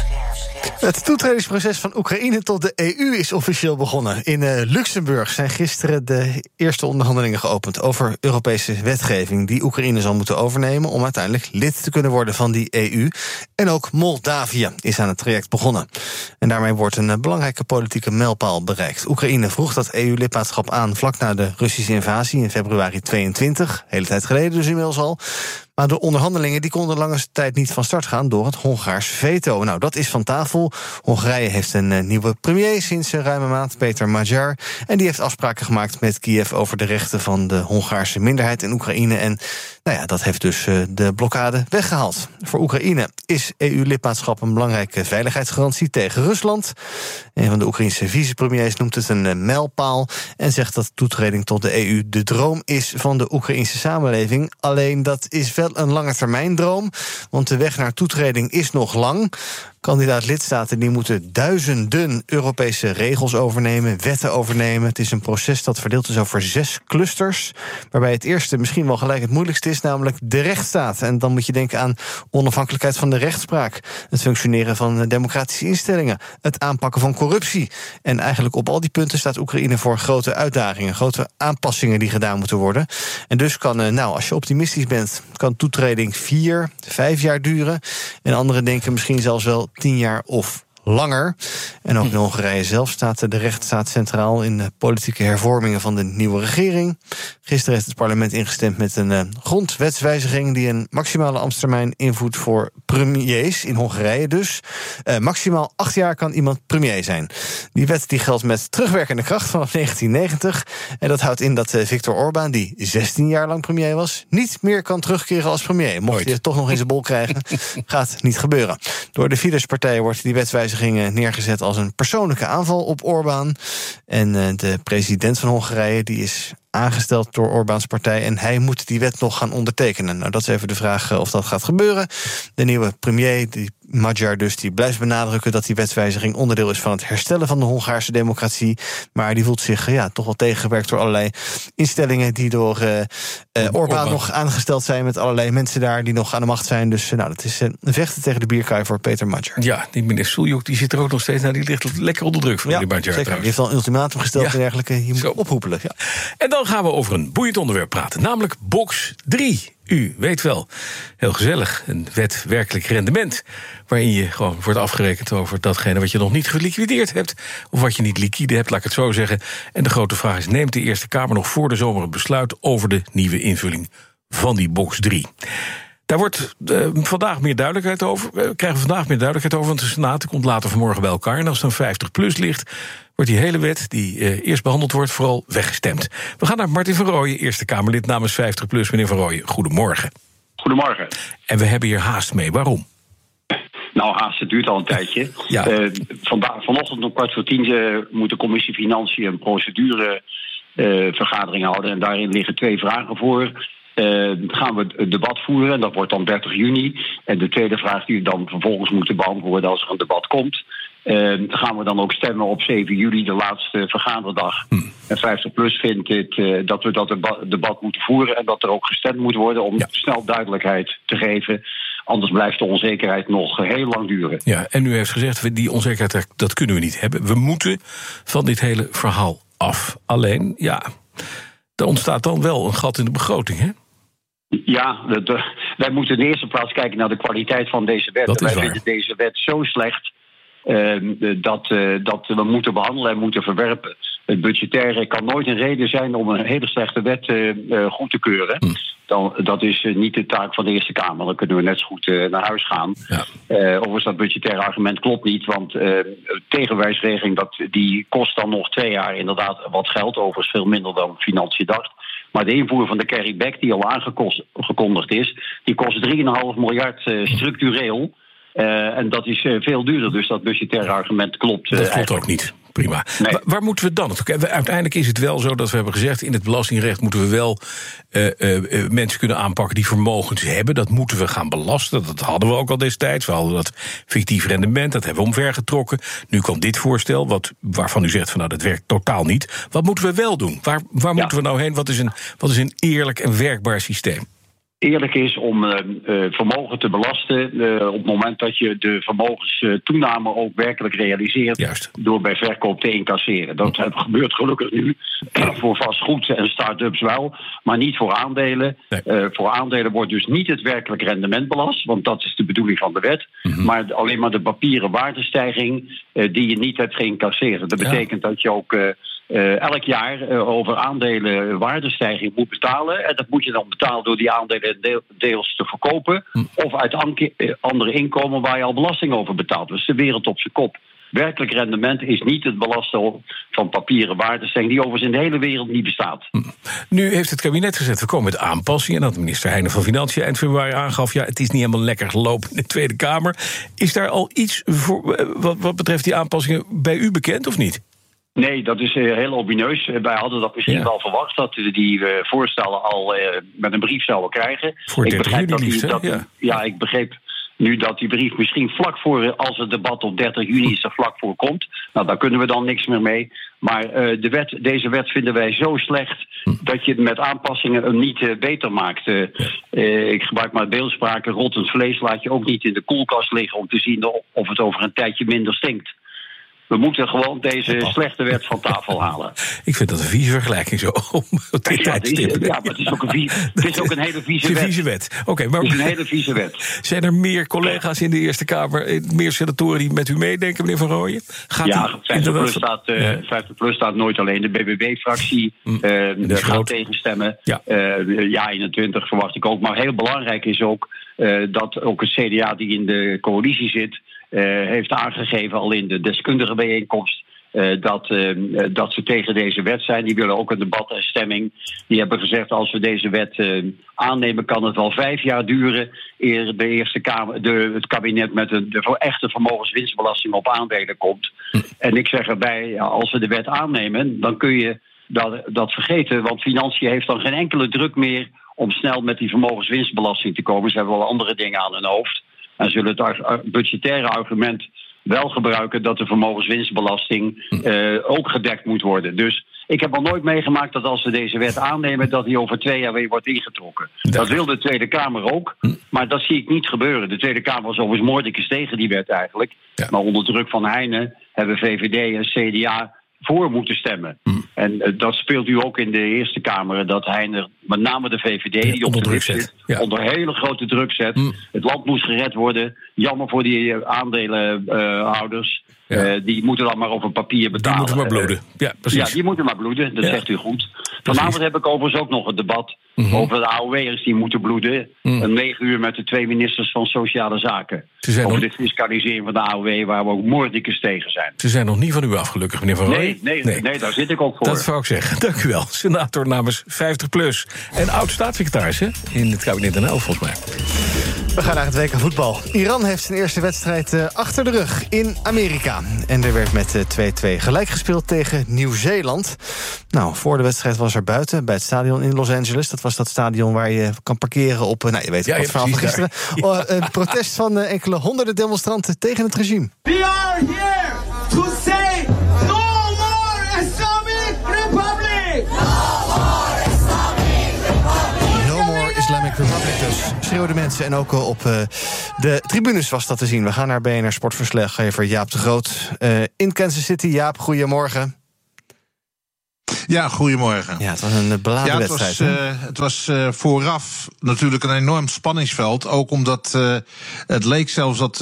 Het toetredingsproces van Oekraïne tot de EU is officieel begonnen. In Luxemburg zijn gisteren de eerste onderhandelingen geopend over Europese wetgeving die Oekraïne zal moeten overnemen om uiteindelijk lid te kunnen worden van die EU. En ook Moldavië is aan het traject begonnen. En daarmee wordt een belangrijke politieke mijlpaal bereikt. Oekraïne vroeg dat EU-lidmaatschap aan vlak na de Russische invasie in februari 22. Hele tijd geleden dus inmiddels al. Maar de onderhandelingen die konden lange tijd niet van start gaan door het Hongaars veto. Nou, dat is van tafel. Hongarije heeft een nieuwe premier sinds een ruime maand, Peter Magyar. En die heeft afspraken gemaakt met Kiev over de rechten van de Hongaarse minderheid in Oekraïne. En dat heeft dus de blokkade weggehaald. Voor Oekraïne is EU-lidmaatschap een belangrijke veiligheidsgarantie tegen Rusland. Een van de Oekraïnse vicepremiers noemt het een mijlpaal en zegt dat toetreding tot de EU de droom is van de Oekraïnse samenleving. Alleen dat is wel een lange termijn droom, want de weg naar toetreding is nog lang. Kandidaat-lidstaten die moeten duizenden Europese regels overnemen, wetten overnemen. Het is een proces dat verdeeld is over 6 clusters, waarbij het eerste misschien wel gelijk het moeilijkste is, namelijk de rechtsstaat. En dan moet je denken aan onafhankelijkheid van de rechtspraak, het functioneren van democratische instellingen, het aanpakken van corruptie. En eigenlijk op al die punten staat Oekraïne voor grote uitdagingen, grote aanpassingen die gedaan moeten worden. En dus kan, als je optimistisch bent, kan toetreding 4, 5 jaar duren. En anderen denken misschien zelfs wel 10 jaar of langer. En ook in Hongarije zelf staat de rechtsstaat centraal in de politieke hervormingen van de nieuwe regering. Gisteren heeft het parlement ingestemd met een grondwetswijziging die een maximale ambtstermijn invoert voor premiers in Hongarije dus. Maximaal 8 jaar kan iemand premier zijn. Die wet die geldt met terugwerkende kracht vanaf 1990. En dat houdt in dat Viktor Orbán, die 16 jaar lang premier was, niet meer kan terugkeren als premier. Mocht hij het toch nog in zijn bol krijgen, gaat niet gebeuren. Door de Fidesz-partij wordt die wetswijziging neergezet als een persoonlijke aanval op Orbán. En de president van Hongarije die is aangesteld door Orbáns partij en hij moet die wet nog gaan ondertekenen. Nou, dat is even de vraag of dat gaat gebeuren. De nieuwe premier, die Magyar dus, die blijft benadrukken dat die wetswijziging onderdeel is van het herstellen van de Hongaarse democratie. Maar die voelt zich toch wel tegengewerkt door allerlei instellingen die door Orbán nog aangesteld zijn, met allerlei mensen daar die nog aan de macht zijn. Dus dat is een vechten tegen de bierkaai voor Peter Magyar. Ja, die meneer Suljuk die zit er ook nog steeds. Die ligt lekker onder druk voor meneer Magyar. Zeker. Die heeft al een ultimatum gesteld en dergelijke. Je moet ophoepelen. Ja. En dan gaan we over een boeiend onderwerp praten, namelijk box 3. U weet wel, heel gezellig, een wet werkelijk rendement, waarin je gewoon wordt afgerekend over datgene wat je nog niet geliquideerd hebt, of wat je niet liquide hebt, laat ik het zo zeggen. En de grote vraag is, neemt de Eerste Kamer nog voor de zomer een besluit over de nieuwe invulling van die box 3? Daar wordt vandaag meer duidelijkheid over. We krijgen vandaag meer duidelijkheid over, want de Senaat komt later vanmorgen bij elkaar. En als het dan 50+ ligt, wordt die hele wet die eerst behandeld wordt vooral weggestemd. We gaan naar Martin van Rooyen, Eerste Kamerlid namens 50PLUS. Meneer van Rooyen, goedemorgen. Goedemorgen. En we hebben hier haast mee. Waarom? Nou, haast, het duurt al een tijdje. Ja. Vanochtend om 9:15 moet de commissie Financiën een procedurevergadering houden. En daarin liggen 2 vragen voor. Gaan we het debat voeren, en dat wordt dan 30 juni. En de tweede vraag die we dan vervolgens moeten beantwoorden als er een debat komt. Gaan we dan ook stemmen op 7 juli, de laatste vergaderdag. En 50PLUS vindt dat we dat debat moeten voeren en dat er ook gestemd moet worden om snel duidelijkheid te geven. Anders blijft de onzekerheid nog heel lang duren. Ja, en u heeft gezegd, die onzekerheid, dat kunnen we niet hebben. We moeten van dit hele verhaal af. Alleen, er ontstaat dan wel een gat in de begroting, hè? Ja, wij moeten in de eerste plaats kijken naar de kwaliteit van deze wet. Dat is wij waar. vinden deze wet zo slecht dat we moeten behandelen en moeten verwerpen. Het budgettaire kan nooit een reden zijn om een hele slechte wet goed te keuren. Dat is niet de taak van de Eerste Kamer. Dan kunnen we net zo goed naar huis gaan. Ja. Overigens, dat budgettaire argument klopt niet. Want tegenwijsregeling die kost dan nog 2 jaar inderdaad wat geld. Overigens veel minder dan Financiën dacht. Maar de invoer van de carryback die al aangekondigd is, die kost 3,5 miljard structureel. En dat is veel duurder, dus dat budgettaire argument klopt. Dat klopt ook niet. Prima. Nee. Waar moeten we dan? Uiteindelijk is het wel zo dat we hebben gezegd, in het belastingrecht moeten we wel mensen kunnen aanpakken die vermogens hebben. Dat moeten we gaan belasten. Dat hadden we ook al destijds. We hadden dat fictief rendement, dat hebben we omvergetrokken. Nu kwam dit voorstel, waarvan u zegt van dat werkt totaal niet. Wat moeten we wel doen? Waar moeten we nou heen? Wat is een eerlijk en werkbaar systeem? Eerlijk is om vermogen te belasten op het moment dat je de vermogenstoename ook werkelijk realiseert. Juist. Door bij verkoop te incasseren. Dat gebeurt gelukkig nu voor vastgoed en start-ups wel, maar niet voor aandelen. Nee. Voor aandelen wordt dus niet het werkelijk rendement belast, want dat is de bedoeling van de wet, maar alleen maar de papieren waardestijging die je niet hebt geïncasseerd. Dat betekent dat je ook elk jaar over aandelen waardestijging moet betalen. En dat moet je dan betalen door die aandelen deels te verkopen. Of uit andere inkomen waar je al belasting over betaalt. Dus de wereld op zijn kop. Werkelijk rendement is niet het belasten van papieren waardestijging, die overigens in de hele wereld niet bestaat. Nu heeft het kabinet gezegd, we komen met aanpassingen. En dat minister Heijnen van Financiën eind februari aangaf, het is niet helemaal lekker gelopen in de Tweede Kamer. Is daar al iets voor, wat betreft die aanpassingen bij u bekend of niet? Nee, dat is heel opineus. Wij hadden dat misschien wel verwacht, dat we die voorstellen al met een brief zouden krijgen. Voor 30 juni liefst, ik begreep nu dat die brief misschien vlak voor, als het debat op 30 juni is, er vlak voor komt. Nou, daar kunnen we dan niks meer mee. Maar deze wet vinden wij zo slecht dat je het met aanpassingen niet beter maakt. Ik gebruik maar beeldspraak, rottend vlees laat je ook niet in de koelkast liggen om te zien of het over een tijdje minder stinkt. We moeten gewoon deze slechte wet van tafel halen. Ik vind dat een vieze vergelijking zo. Maar het is ook een hele vieze wet. Okay, maar het is een hele vieze wet. Zijn er meer collega's in de Eerste Kamer, meer senatoren die met u meedenken, meneer Van Rooyen? 50PLUS staat nooit alleen. De BBB-fractie gaat tegenstemmen. 21 verwacht ik ook. Maar heel belangrijk is ook dat ook het CDA die in de coalitie zit, heeft aangegeven al in de deskundige bijeenkomst dat ze tegen deze wet zijn. Die willen ook een debat en stemming. Die hebben gezegd, als we deze wet aannemen, kan het wel 5 jaar duren eer de Eerste Kamer, het kabinet met de echte vermogenswinstbelasting op aandelen komt. En ik zeg erbij, als we de wet aannemen, dan kun je dat vergeten, want Financiën heeft dan geen enkele druk meer om snel met die vermogenswinstbelasting te komen. Ze hebben wel andere dingen aan hun hoofd. En zullen het budgettaire argument wel gebruiken dat de vermogenswinstbelasting ook gedekt moet worden. Dus ik heb al nooit meegemaakt dat als we deze wet aannemen, dat die over 2 jaar weer wordt ingetrokken. Dat wil de Tweede Kamer ook, maar dat zie ik niet gebeuren. De Tweede Kamer was overigens moordicus tegen die wet eigenlijk. Ja. Maar onder druk van Heijnen hebben VVD en CDA voor moeten stemmen. En dat speelt u ook in de Eerste Kamer, dat Heijnen, met name de VVD, die op de druk zit, onder hele grote druk zet. Het land moest gered worden. Jammer voor die aandelenhouders. Ja. Die moeten dan maar op een papier betalen. Die moeten maar bloeden. Ja, precies. Ja, die moeten maar bloeden, dat zegt u goed. Vanavond heb ik overigens ook nog een debat over de AOW'ers die moeten bloeden. 9 uur met de 2 ministers van Sociale Zaken. Over de fiscalisering van de AOW, waar we ook moordicus tegen zijn. Ze zijn nog niet van u af, gelukkig, meneer Van Rooij. Nee, daar zit ik ook voor. Dat zou ik zeggen. Dank u wel. Senator namens 50PLUS. En oud-staatssecretaris in het kabinet Den Uyl, volgens mij. We gaan naar het WK voetbal. Iran heeft zijn eerste wedstrijd achter de rug in Amerika. En er werd met 2-2 gelijk gespeeld tegen Nieuw-Zeeland. Nou, voor de wedstrijd was er buiten, bij het stadion in Los Angeles. Dat was dat stadion waar je kan parkeren op... je weet het verhaal van gisteren. Een protest van enkele honderden demonstranten tegen het regime. We are here to say no more Islamic Republic! No more Islamic Republic dus, schreeuwden mensen. En ook op de tribunes was dat te zien. We gaan naar BNR Sportverslaggever Jaap de Groot in Kansas City. Jaap, goedemorgen. Ja, goedemorgen. Ja, het was een beladen wedstrijd. Het was vooraf natuurlijk een enorm spanningsveld. Ook omdat het leek zelfs dat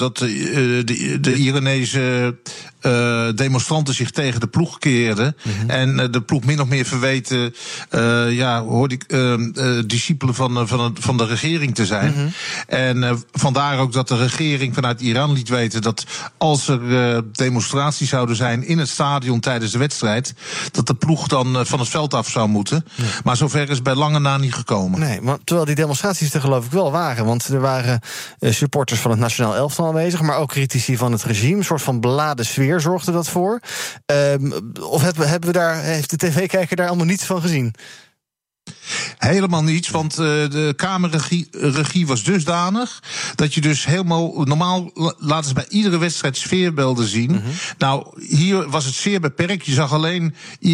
de Iranese demonstranten zich tegen de ploeg keerden. En de ploeg min of meer verweten, hoorde ik, discipelen van de regering te zijn. En vandaar ook dat de regering vanuit Iran liet weten dat als er demonstraties zouden zijn in het stadion tijdens de wedstrijd, dat de ploeg dan van het veld af zou moeten. Ja. Maar zover is bij lange na niet gekomen. Nee, maar terwijl die demonstraties er geloof ik wel waren. Want er waren supporters van het nationaal elftal aanwezig, maar ook critici van het regime. Een soort van beladen sfeer zorgde dat voor. Of heeft de tv-kijker daar allemaal niets van gezien? Helemaal niets, want de kamerregie was dusdanig dat je dus helemaal normaal laten ze bij iedere wedstrijd sfeerbeelden zien. Nou, hier was het zeer beperkt. Je zag alleen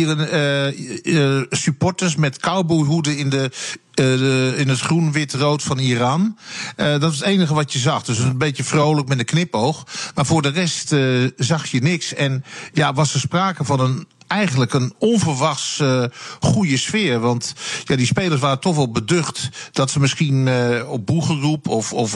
hier supporters met cowboyhoeden in het groen, wit, rood van Iran. Dat is het enige wat je zag. Dus een beetje vrolijk met een knipoog. Maar voor de rest zag je niks. En ja, was er sprake van eigenlijk een onverwachts goede sfeer. Want ja, die spelers waren toch wel beducht dat ze misschien op boegeroep of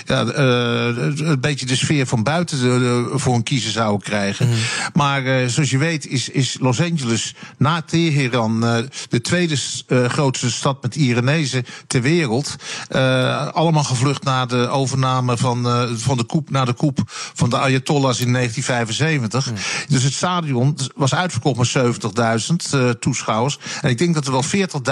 een beetje de sfeer van buiten voor een kiezer zouden krijgen. Maar zoals je weet is Los Angeles na Teheran de tweede grootste stad met Iranezen ter wereld. Allemaal gevlucht na de overname van de coup van de Ayatollahs in 1975. Dus het stadion was uitverkocht met 70.000 toeschouwers. En ik denk dat er wel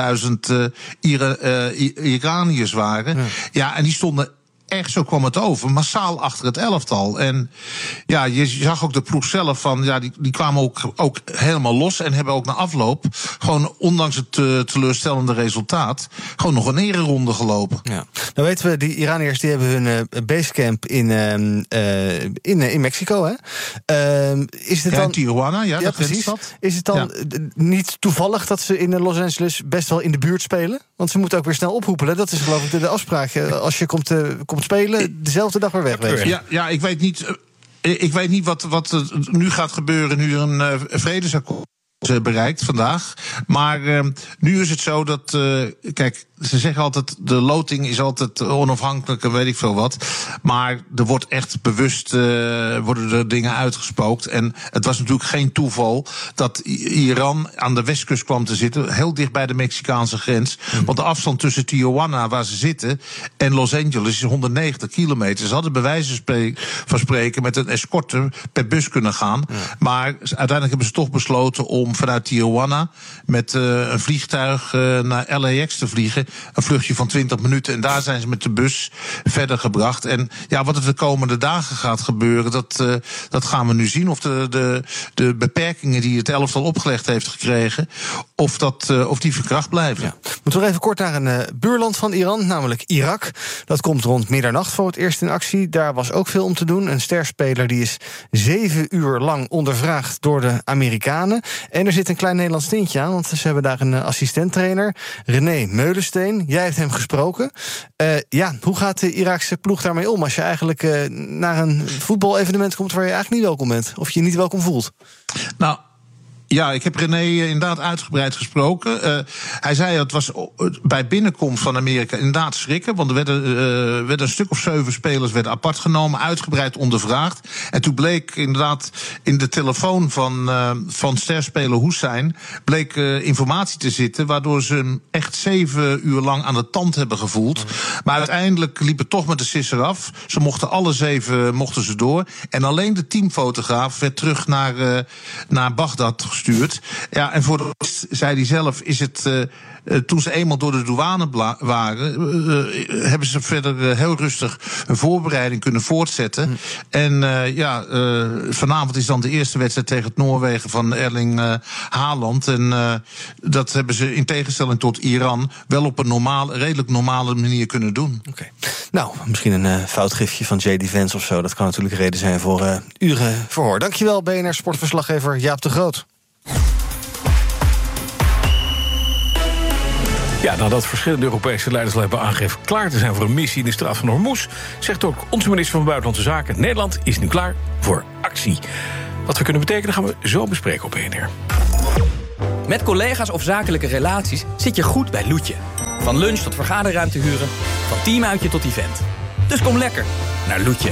40.000 Iraniërs waren. Ja, en die stonden echt, zo kwam het over, massaal achter het elftal. En ja, je zag ook de ploeg zelf van, ja, die kwamen ook helemaal los en hebben ook na afloop gewoon, ondanks het teleurstellende resultaat, gewoon nog een ereronde gelopen. Ja. Nou weten we, die Iraniërs die hebben hun basecamp in Mexico, hè? Is het dan Tijuana, ja, precies. Is het dan niet toevallig dat ze in Los Angeles best wel in de buurt spelen? Want ze moeten ook weer snel ophoepelen. Dat is geloof ik de afspraak. Als je komt spelen, dezelfde dag weer wegwezen. Ja, ik weet niet wat er nu gaat gebeuren nu er een vredesakkoord bereikt vandaag. Maar nu is het zo dat, kijk, ze zeggen altijd, de loting is altijd onafhankelijk en weet ik veel wat. Maar er wordt echt bewust, worden er dingen uitgespookt. En het was natuurlijk geen toeval dat Iran aan de westkust kwam te zitten, heel dicht bij de Mexicaanse grens. Want de afstand tussen Tijuana, waar ze zitten, en Los Angeles is 190 kilometer. Ze hadden bij wijze van spreken met een escorte per bus kunnen gaan. Maar uiteindelijk hebben ze toch besloten om vanuit Tijuana met een vliegtuig naar LAX te vliegen. Een vluchtje van 20 minuten. En daar zijn ze met de bus verder gebracht. En ja, wat er de komende dagen gaat gebeuren, dat gaan we nu zien. Of de beperkingen die het elftal opgelegd heeft gekregen, of die verkracht blijven. Ja. Moeten we even kort naar een buurland van Iran, namelijk Irak. Dat komt rond middernacht voor het eerst in actie. Daar was ook veel om te doen. Een sterspeler die is 7 uur lang ondervraagd door de Amerikanen. En er zit een klein Nederlands tintje aan, want ze hebben daar een assistenttrainer, René Meulensteen. Jij hebt hem gesproken. Hoe gaat de Iraakse ploeg daarmee om als je eigenlijk naar een voetbalevenement komt waar je eigenlijk niet welkom bent? Of je niet welkom voelt? Nou, Ja, ik heb René inderdaad uitgebreid gesproken. Hij zei het was bij binnenkomst van Amerika inderdaad schrikken. Want er werden een stuk of 7 spelers werden apart genomen, uitgebreid ondervraagd. En toen bleek inderdaad in de telefoon van sterspeler Hussein bleek informatie te zitten, waardoor ze hem echt 7 uur lang aan de tand hebben gevoeld. Maar uiteindelijk liep het toch met de sisser af. Ze mochten alle 7 mochten ze door. En alleen de teamfotograaf werd terug naar Bagdad gestuurd. Ja, en voor de rest, zei hij zelf, is het toen ze eenmaal door de douane waren, hebben ze verder heel rustig een voorbereiding kunnen voortzetten. En vanavond is dan de eerste wedstrijd tegen het Noorwegen van Erling Haaland. En dat hebben ze in tegenstelling tot Iran wel op een redelijk normale manier kunnen doen. Okay. Nou, misschien een foutgifje van JD Vance of zo. Dat kan natuurlijk reden zijn voor uren verhoor. Dankjewel, BNR sportverslaggever Jaap de Groot. Ja, nadat verschillende Europese leiders al hebben aangegeven klaar te zijn voor een missie in de straat van Hormuz, zegt ook onze minister van Buitenlandse Zaken: Nederland is nu klaar voor actie. Wat we kunnen betekenen gaan we zo bespreken op BNR. Met collega's of zakelijke relaties zit je goed bij Loetje. Van lunch tot vergaderruimte huren, van teamuitje tot event. Dus kom lekker naar Loetje.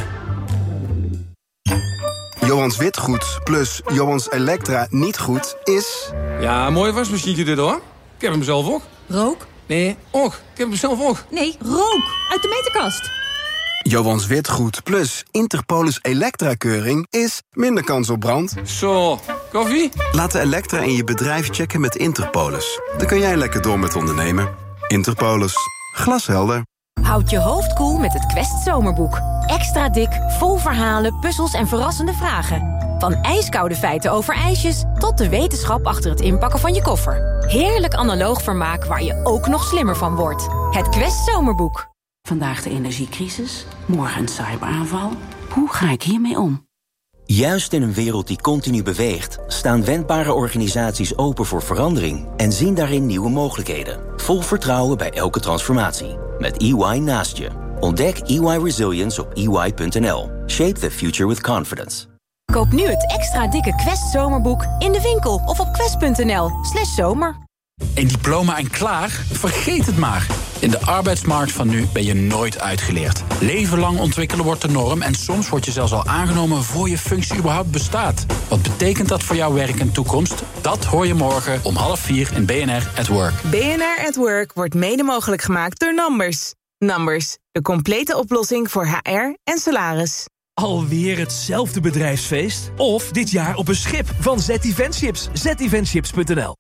Johans Witgoed plus Johans Elektra niet goed is... Ja, mooi wasmachientje dit hoor. Ik heb hem zelf ook. Rook? Nee, ook. Ik heb hem zelf ook. Nee, rook. Uit de meterkast. Johans Witgoed plus Interpolis Elektra-keuring is minder kans op brand. Zo, koffie? Laat de Elektra in je bedrijf checken met Interpolis. Dan kun jij lekker door met ondernemen. Interpolis. Glashelder. Houd je hoofd koel met het Quest Zomerboek. Extra dik, vol verhalen, puzzels en verrassende vragen. Van ijskoude feiten over ijsjes tot de wetenschap achter het inpakken van je koffer. Heerlijk analoog vermaak waar je ook nog slimmer van wordt. Het Quest Zomerboek. Vandaag de energiecrisis, morgen een cyberaanval. Hoe ga ik hiermee om? Juist in een wereld die continu beweegt, staan wendbare organisaties open voor verandering en zien daarin nieuwe mogelijkheden. Vol vertrouwen bij elke transformatie. Met EY naast je. Ontdek EY Resilience op EY.nl. Shape the future with confidence. Koop nu het extra dikke Quest Zomerboek in de winkel of op quest.nl/zomer. Een diploma en klaar? Vergeet het maar. In de arbeidsmarkt van nu ben je nooit uitgeleerd. Leven lang ontwikkelen wordt de norm en soms word je zelfs al aangenomen voor je functie überhaupt bestaat. Wat betekent dat voor jouw werk en toekomst? Dat hoor je morgen om 3:30 in BNR at Work. BNR at Work wordt mede mogelijk gemaakt door Numbers. Numbers, de complete oplossing voor HR en salaris. Alweer hetzelfde bedrijfsfeest? Of dit jaar op een schip van Z-Eventships. Z-Eventships.nl.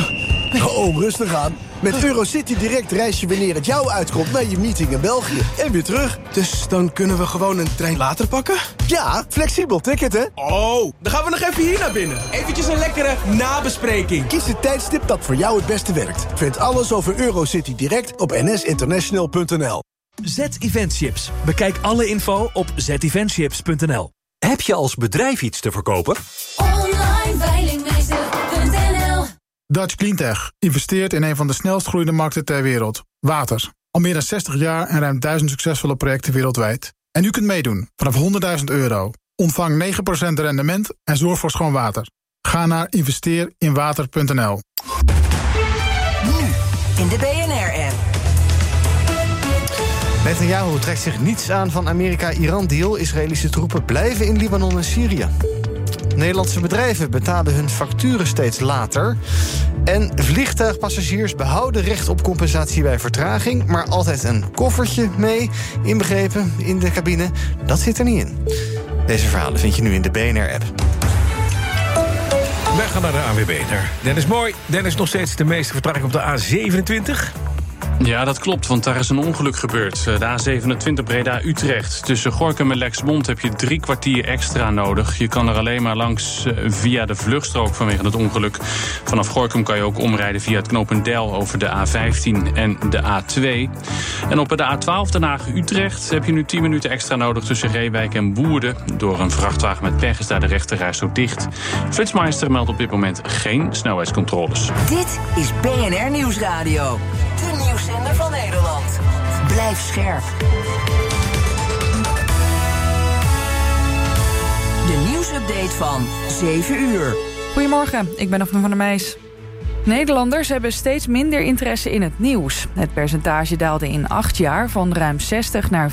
Oh, rustig aan. Met Eurocity Direct reis je wanneer het jou uitkomt naar je meeting in België. En weer terug. Dus dan kunnen we gewoon een trein later pakken? Ja, flexibel ticket, hè? Oh, dan gaan we nog even hier naar binnen. Eventjes een lekkere nabespreking. Kies het tijdstip dat voor jou het beste werkt. Vind alles over Eurocity Direct op nsinternational.nl. Z-Eventships. Bekijk alle info op zeventships.nl. Heb je als bedrijf iets te verkopen? Online veilingmeester.nl. Dutch Cleantech investeert in een van de snelst groeiende markten ter wereld. Water. Al meer dan 60 jaar en ruim 1000 succesvolle projecten wereldwijd. En u kunt meedoen vanaf €100.000. Ontvang 9% rendement en zorg voor schoon water. Ga naar investeerinwater.nl. Nu in de BNR-app. Netanyahu trekt zich niets aan van Amerika-Iran-deal. Israëlische troepen blijven in Libanon en Syrië. Nederlandse bedrijven betalen hun facturen steeds later. En vliegtuigpassagiers behouden recht op compensatie bij vertraging, maar altijd een koffertje mee, inbegrepen in de cabine. Dat zit er niet in. Deze verhalen vind je nu in de BNR-app. Wij gaan naar de ANWB, naar Dennis Mooi. Dennis, nog steeds de meeste vertraging op de A27. Ja, dat klopt, want daar is een ongeluk gebeurd. De A27 Breda-Utrecht. Tussen Gorinchem en Lexmond heb je 3 kwartier extra nodig. Je kan er alleen maar langs via de vluchtstrook vanwege het ongeluk. Vanaf Gorinchem kan je ook omrijden via het knooppunt Del over de A15 en de A2. En op de A12 Den Haag-Utrecht heb je nu 10 minuten extra nodig tussen Reewijk en Woerden. Door een vrachtwagen met pech is daar de rechterrijstrook dicht. Flitsmeister meldt op dit moment geen snelheidscontroles. Dit is BNR Nieuwsradio. De nieuwszender van Nederland. Blijf scherp. De nieuwsupdate van 7 uur. Goedemorgen, ik ben Daphne van der Meijs. Nederlanders hebben steeds minder interesse in het nieuws. Het percentage daalde in 8 jaar van ruim 60 naar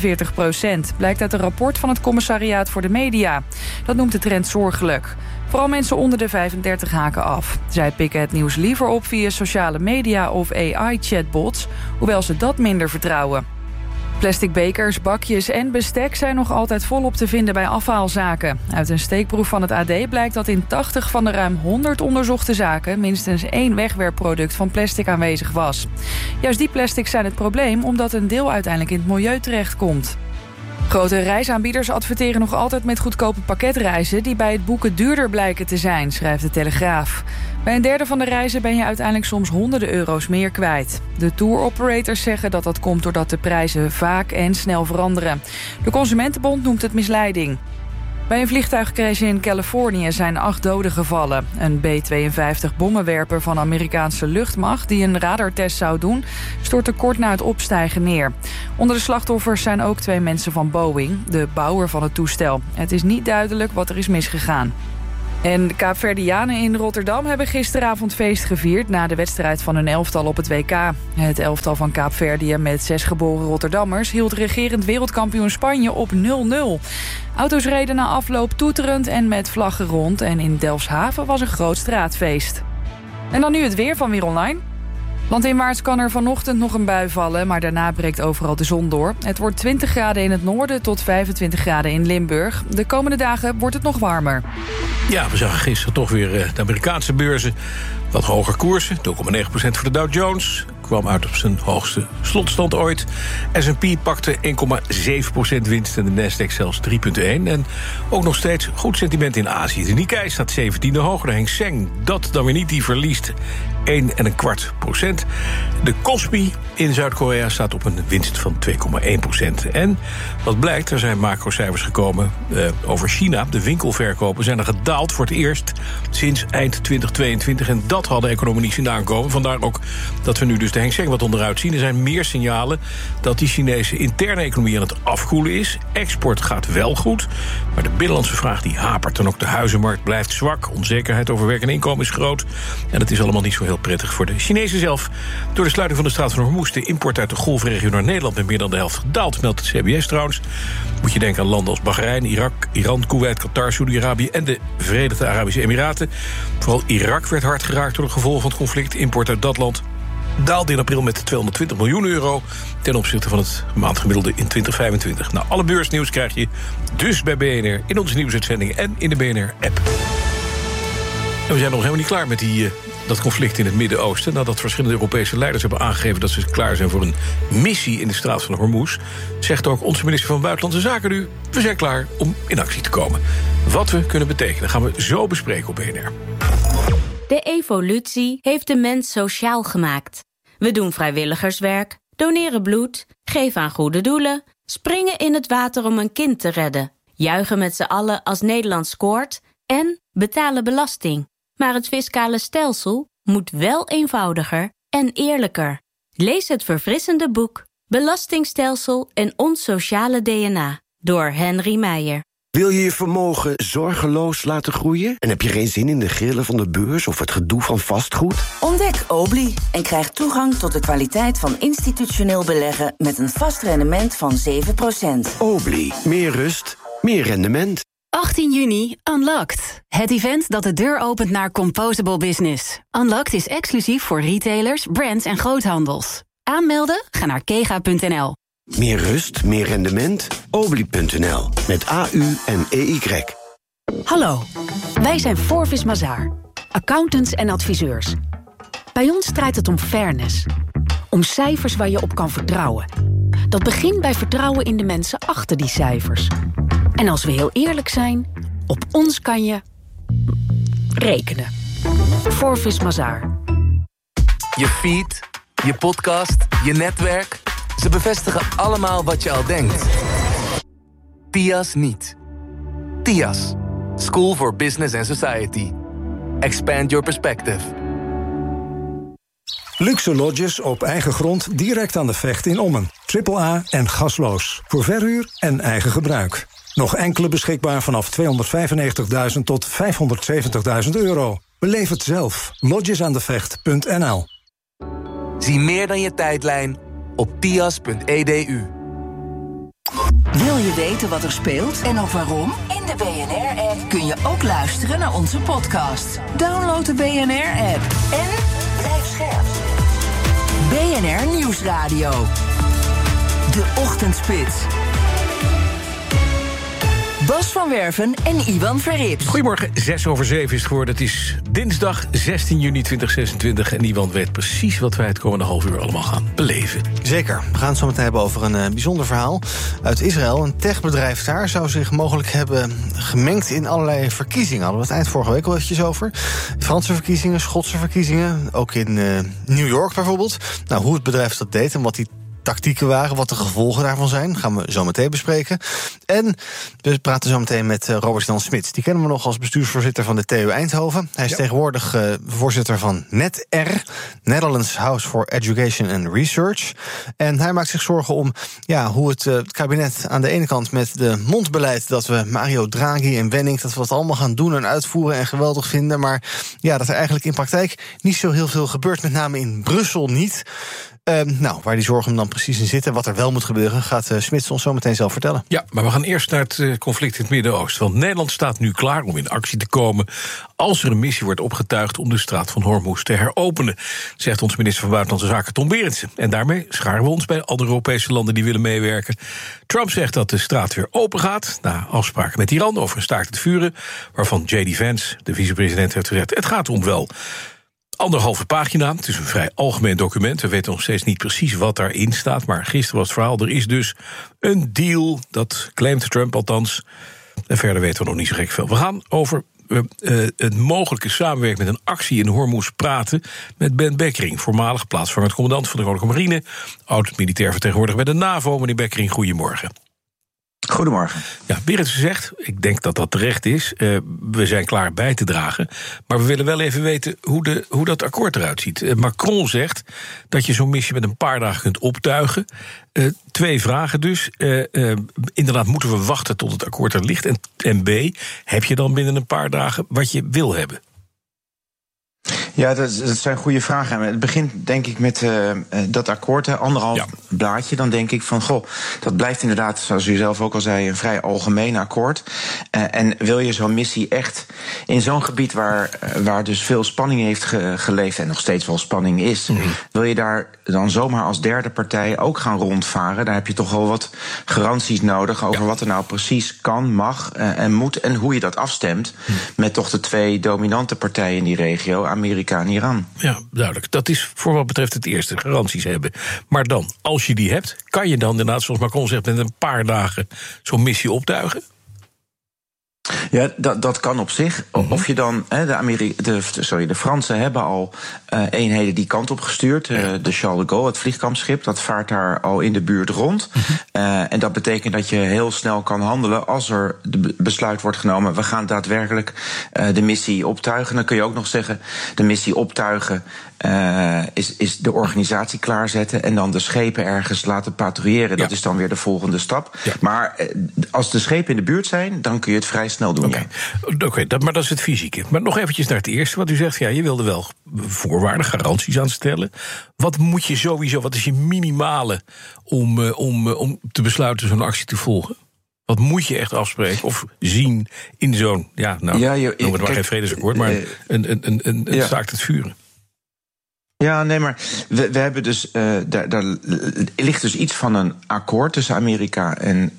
45%. Blijkt uit een rapport van het Commissariaat voor de Media. Dat noemt de trend zorgelijk. Vooral mensen onder de 35 haken af. Zij pikken het nieuws liever op via sociale media of AI-chatbots, hoewel ze dat minder vertrouwen. Plastic bekers, bakjes en bestek zijn nog altijd volop te vinden bij afhaalzaken. Uit een steekproef van het AD blijkt dat in 80 van de ruim 100 onderzochte zaken minstens 1 wegwerpproduct van plastic aanwezig was. Juist die plastics zijn het probleem, omdat een deel uiteindelijk in het milieu terechtkomt. Grote reisaanbieders adverteren nog altijd met goedkope pakketreizen die bij het boeken duurder blijken te zijn, schrijft de Telegraaf. Bij een derde van de reizen ben je uiteindelijk soms honderden euro's meer kwijt. De tour-operators zeggen dat dat komt doordat de prijzen vaak en snel veranderen. De Consumentenbond noemt het misleiding. Bij een vliegtuigcrash in Californië zijn 8 doden gevallen. Een B-52 bommenwerper van de Amerikaanse luchtmacht die een radartest zou doen, stortte kort na het opstijgen neer. Onder de slachtoffers zijn ook 2 mensen van Boeing, de bouwer van het toestel. Het is niet duidelijk wat er is misgegaan. En de Kaapverdianen in Rotterdam hebben gisteravond feest gevierd na de wedstrijd van hun elftal op het WK. Het elftal van Kaapverdië met 6 geboren Rotterdammers hield regerend wereldkampioen Spanje op 0-0. Auto's reden na afloop toeterend en met vlaggen rond en in Delfshaven was een groot straatfeest. En dan nu het weer van Weer Online. Landinwaarts kan er vanochtend nog een bui vallen, maar daarna breekt overal de zon door. Het wordt 20 graden in het noorden tot 25 graden in Limburg. De komende dagen wordt het nog warmer. Ja, we zagen gisteren toch weer de Amerikaanse beurzen wat hoger koersen. 0,9% voor de Dow Jones. Kwam uit op zijn hoogste slotstand ooit. S&P pakte 1,7% winst en de Nasdaq zelfs 3,1%. En ook nog steeds goed sentiment in Azië. De Nikkei staat 17e hoger. De Hang Seng, dat dan weer niet, die verliest 1,25%. De Kospi in Zuid-Korea staat op een winst van 2,1%. En wat blijkt, er zijn macrocijfers gekomen over China. De winkelverkopen zijn er gedaald voor het eerst sinds eind 2022. En dat hadden economen niet zien aankomen. Vandaar ook dat we nu dus de Hang Seng wat onderuit zien. Er zijn meer signalen dat die Chinese interne economie aan het afkoelen is. Export gaat wel goed, maar de binnenlandse vraag die hapert. En ook de huizenmarkt blijft zwak. Onzekerheid over werk en inkomen is groot. En dat is allemaal niet zo heel prettig voor de Chinezen zelf. Door de sluiting van de Straat van Hormuz, de import uit de golfregio naar Nederland met meer dan de helft gedaald, meldt het CBS trouwens. Moet je denken aan landen als Bahrein, Irak, Iran, Kuwait, Qatar, Saudi-Arabië en de Verenigde Arabische Emiraten. Vooral Irak werd hard geraakt door het gevolg van het conflict. Import uit dat land daalde in april met 220 miljoen euro ten opzichte van het maandgemiddelde in 2025. Nou, alle beursnieuws krijg je dus bij BNR in onze nieuwsuitzendingen en in de BNR-app. En we zijn nog helemaal niet klaar met dat conflict in het Midden-Oosten. Nadat verschillende Europese leiders hebben aangegeven dat ze klaar zijn voor een missie in de Straat van Hormuz, zegt ook onze minister van Buitenlandse Zaken nu: we zijn klaar om in actie te komen. Wat we kunnen betekenen gaan we zo bespreken op BNR. De evolutie heeft de mens sociaal gemaakt. We doen vrijwilligerswerk, doneren bloed, geven aan goede doelen, springen in het water om een kind te redden, juichen met z'n allen als Nederland scoort en betalen belasting. Maar het fiscale stelsel moet wel eenvoudiger en eerlijker. Lees het verfrissende boek Belastingstelsel en ons sociale DNA door Henry Meijer. Wil je je vermogen zorgeloos laten groeien? En heb je geen zin in de grillen van de beurs of het gedoe van vastgoed? Ontdek Obli en krijg toegang tot de kwaliteit van institutioneel beleggen met een vast rendement van 7%. Obli, meer rust, meer rendement. 18 juni, Unlocked. Het event dat de deur opent naar Composable Business. Unlocked is exclusief voor retailers, brands en groothandels. Aanmelden? Ga naar kega.nl. Meer rust, meer rendement? Obli.nl. Met AU en EY. Hallo, wij zijn Forvis Mazars, accountants en adviseurs. Bij ons draait het om fairness. Om cijfers waar je op kan vertrouwen. Dat begint bij vertrouwen in de mensen achter die cijfers. En als we heel eerlijk zijn, op ons kan je rekenen. Forvis Mazars. Je feed, je podcast, je netwerk. Ze bevestigen allemaal wat je al denkt. TIAS niet. TIAS. School for Business and Society. Expand your perspective. Luxe lodges op eigen grond direct aan de Vecht in Ommen. AAA en gasloos. Voor verhuur en eigen gebruik. Nog enkele beschikbaar vanaf €295.000 tot €570.000. Beleef het zelf. Lodgesaandevecht.nl. Zie meer dan je tijdlijn op tias.edu. Wil je weten wat er speelt en ook waarom? In de BNR-app kun je ook luisteren naar onze podcast. Download de BNR-app en blijf scherp. BNR Nieuwsradio. De Ochtendspits. Bas van Werven en Iwan Verrips. Goedemorgen, 6:07 is het geworden. Het is dinsdag 16 juni 2026. En Iwan weet precies wat wij het komende half uur allemaal gaan beleven. Zeker. We gaan het zo meteen hebben over een bijzonder verhaal uit Israël. Een techbedrijf daar zou zich mogelijk hebben gemengd in allerlei verkiezingen. Hadden we het eind vorige week al eventjes over. Franse verkiezingen, Schotse verkiezingen. Ook in New York bijvoorbeeld. Nou, hoe het bedrijf dat deed en wat die tactieken waren, wat de gevolgen daarvan zijn, gaan we zo meteen bespreken. En we praten zo meteen met Robert-Jan Smits. Die kennen we nog als bestuursvoorzitter van de TU Eindhoven. Hij is tegenwoordig voorzitter van NETR, Netherlands House for Education and Research. En hij maakt zich zorgen om hoe het kabinet aan de ene kant met de mondbeleid dat we Mario Draghi en Wenning, dat we dat allemaal gaan doen en uitvoeren en geweldig vinden, maar dat er eigenlijk in praktijk niet zo heel veel gebeurt, met name in Brussel niet. Waar die zorgen dan precies in zitten, wat er wel moet gebeuren, gaat Smits ons zo meteen zelf vertellen. Ja, maar we gaan eerst naar het conflict in het Midden-Oosten. Want Nederland staat nu klaar om in actie te komen als er een missie wordt opgetuigd om de straat van Hormuz te heropenen, zegt onze minister van Buitenlandse Zaken Tom Berendsen. En daarmee scharen we ons bij andere Europese landen die willen meewerken. Trump zegt dat de straat weer open gaat, na afspraken met Iran over een staakt het vuren, waarvan J.D. Vance, de vicepresident, heeft gezegd: het gaat om wel 1,5 pagina. Het is een vrij algemeen document. We weten nog steeds niet precies wat daarin staat, maar gisteren was het verhaal: er is dus een deal, dat claimt Trump althans. En verder weten we nog niet zo gek veel. We gaan over het mogelijke samenwerking met een actie in Hormuz praten met Ben Bekkering, voormalig plaatsvervangend commandant van de Koninklijke Marine, oud-militair vertegenwoordiger bij de NAVO. Meneer Bekkering, goedemorgen. Goedemorgen. Ja, Berendsen zegt, ik denk dat dat terecht is, we zijn klaar bij te dragen, maar we willen wel even weten hoe dat akkoord eruit ziet. Macron zegt dat je zo'n missie met een paar dagen kunt optuigen. 2 vragen dus. Inderdaad, moeten we wachten tot het akkoord er ligt? En B, heb je dan binnen een paar dagen wat je wil hebben? Ja, dat zijn goede vragen. Het begint denk ik met dat akkoord, 1,5 blaadje. Dan denk ik van, dat blijft inderdaad, zoals u zelf ook al zei, een vrij algemeen akkoord. En wil je zo'n missie echt in zo'n gebied waar dus veel spanning heeft geleefd en nog steeds wel spanning is, wil je daar dan zomaar als derde partij ook gaan rondvaren? Daar heb je toch wel wat garanties nodig over wat er nou precies kan, mag en moet en hoe je dat afstemt met toch de 2 dominante partijen in die regio, Amerika en Iran. Ja, duidelijk. Dat is voor wat betreft het eerste, garanties hebben. Maar dan, als je die hebt, kan je dan inderdaad, zoals Macron zegt, met een paar dagen zo'n missie optuigen? Ja, dat kan op zich. Of je dan, de Fransen hebben al eenheden die kant op gestuurd. De Charles de Gaulle, het vliegkampschip, dat vaart daar al in de buurt rond. En dat betekent dat je heel snel kan handelen als er de besluit wordt genomen: we gaan daadwerkelijk de missie optuigen. Dan kun je ook nog zeggen, de missie optuigen is de organisatie klaarzetten en dan de schepen ergens laten patrouilleren. Dat is dan weer de volgende stap. Ja. Maar als de schepen in de buurt zijn, dan kun je het vrij snel doen. Oké, maar dat is het fysieke. Maar nog eventjes naar het eerste wat u zegt. Ja, je wilde wel voorwaarden, garanties aan stellen. Wat moet je sowieso, wat is je minimale om te besluiten zo'n actie te volgen? Wat moet je echt afspreken of zien in zo'n, noem het maar geen vredesakkoord, maar een staakt het vuren? Ja, nee, maar we hebben dus, daar ligt dus iets van een akkoord tussen Amerika en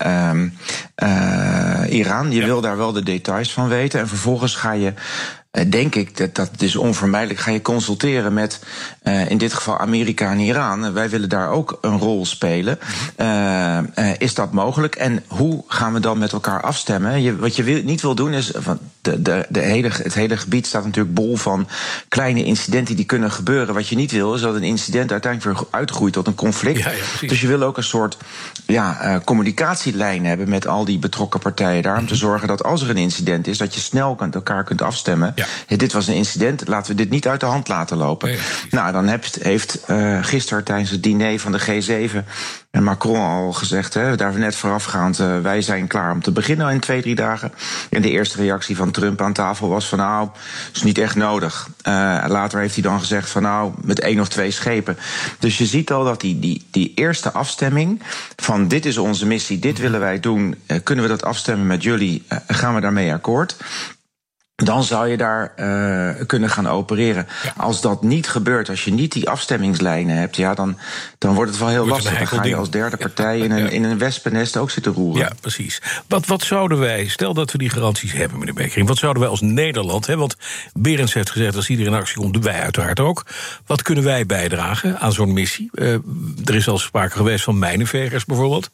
Iran. Je wil daar wel de details van weten en vervolgens ga je, denk ik, dat is onvermijdelijk, ga je consulteren met in dit geval Amerika en Iran. Wij willen daar ook een rol spelen. Is dat mogelijk? En hoe gaan we dan met elkaar afstemmen? Wat je niet wil doen is, het hele gebied staat natuurlijk bol van kleine incidenten die kunnen gebeuren. Wat je niet wil is dat een incident uiteindelijk weer uitgroeit tot een conflict. Ja, dus je wil ook een soort communicatielijn hebben met al die betrokken partijen daar, om te zorgen dat als er een incident is, dat je snel met elkaar kunt afstemmen. Ja. Dit was een incident, laten we dit niet uit de hand laten lopen. Dan heeft gisteren tijdens het diner van de G7 Macron al gezegd, daar net voorafgaand, wij zijn klaar om te beginnen in 2-3 dagen. En de eerste reactie van Trump aan tafel was van nou, is niet echt nodig. Later heeft hij dan gezegd van nou, met 1 of 2 schepen. Dus je ziet al dat die eerste afstemming van dit is onze missie, dit willen wij doen, kunnen we dat afstemmen met jullie, gaan we daarmee akkoord? Dan zou je daar kunnen gaan opereren. Ja. Als dat niet gebeurt, als je niet die afstemmingslijnen hebt, ja, dan wordt het wel heel lastig. Dan ga je als derde partij in een wespennest ook zitten roeren. Ja, precies. Wat zouden wij, stel dat we die garanties hebben, meneer Bekkering, wat zouden wij als Nederland, want Berends heeft gezegd, als iedereen in actie komt, doen wij uiteraard ook. Wat kunnen wij bijdragen aan zo'n missie? Er is al sprake geweest van mijnenvegers bijvoorbeeld.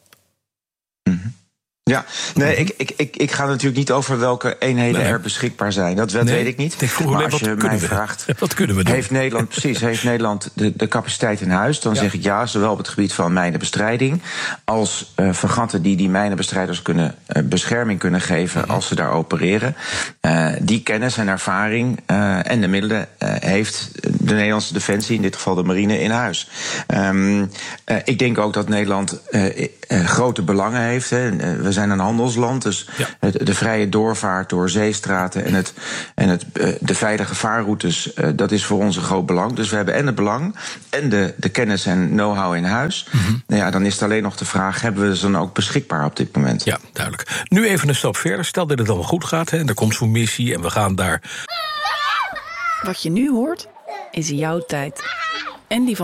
Ja, nee, ik ga natuurlijk niet over welke eenheden er beschikbaar zijn. Dat weet ik niet. Maar als je mij vraagt, wat kunnen we doen? Heeft Nederland de capaciteit in huis? Dan zeg ik ja, zowel op het gebied van mijnenbestrijding als fregatten die mijnenbestrijders bescherming kunnen geven als ze daar opereren. Die kennis en ervaring en de middelen heeft de Nederlandse Defensie, in dit geval de marine, in huis. Ik denk ook dat Nederland grote belangen heeft. We zijn een handelsland, dus de vrije doorvaart door zeestraten en de veilige vaarroutes, dat is voor ons een groot belang. Dus we hebben en het belang en de kennis en know-how in huis. Nou ja, dan is het alleen nog de vraag, hebben we ze dan ook beschikbaar op dit moment? Ja, duidelijk. Nu even een stap verder. Stel dat het allemaal goed gaat, en er komt zo'n missie en we gaan daar. Wat je nu hoort, is jouw tijd. En die van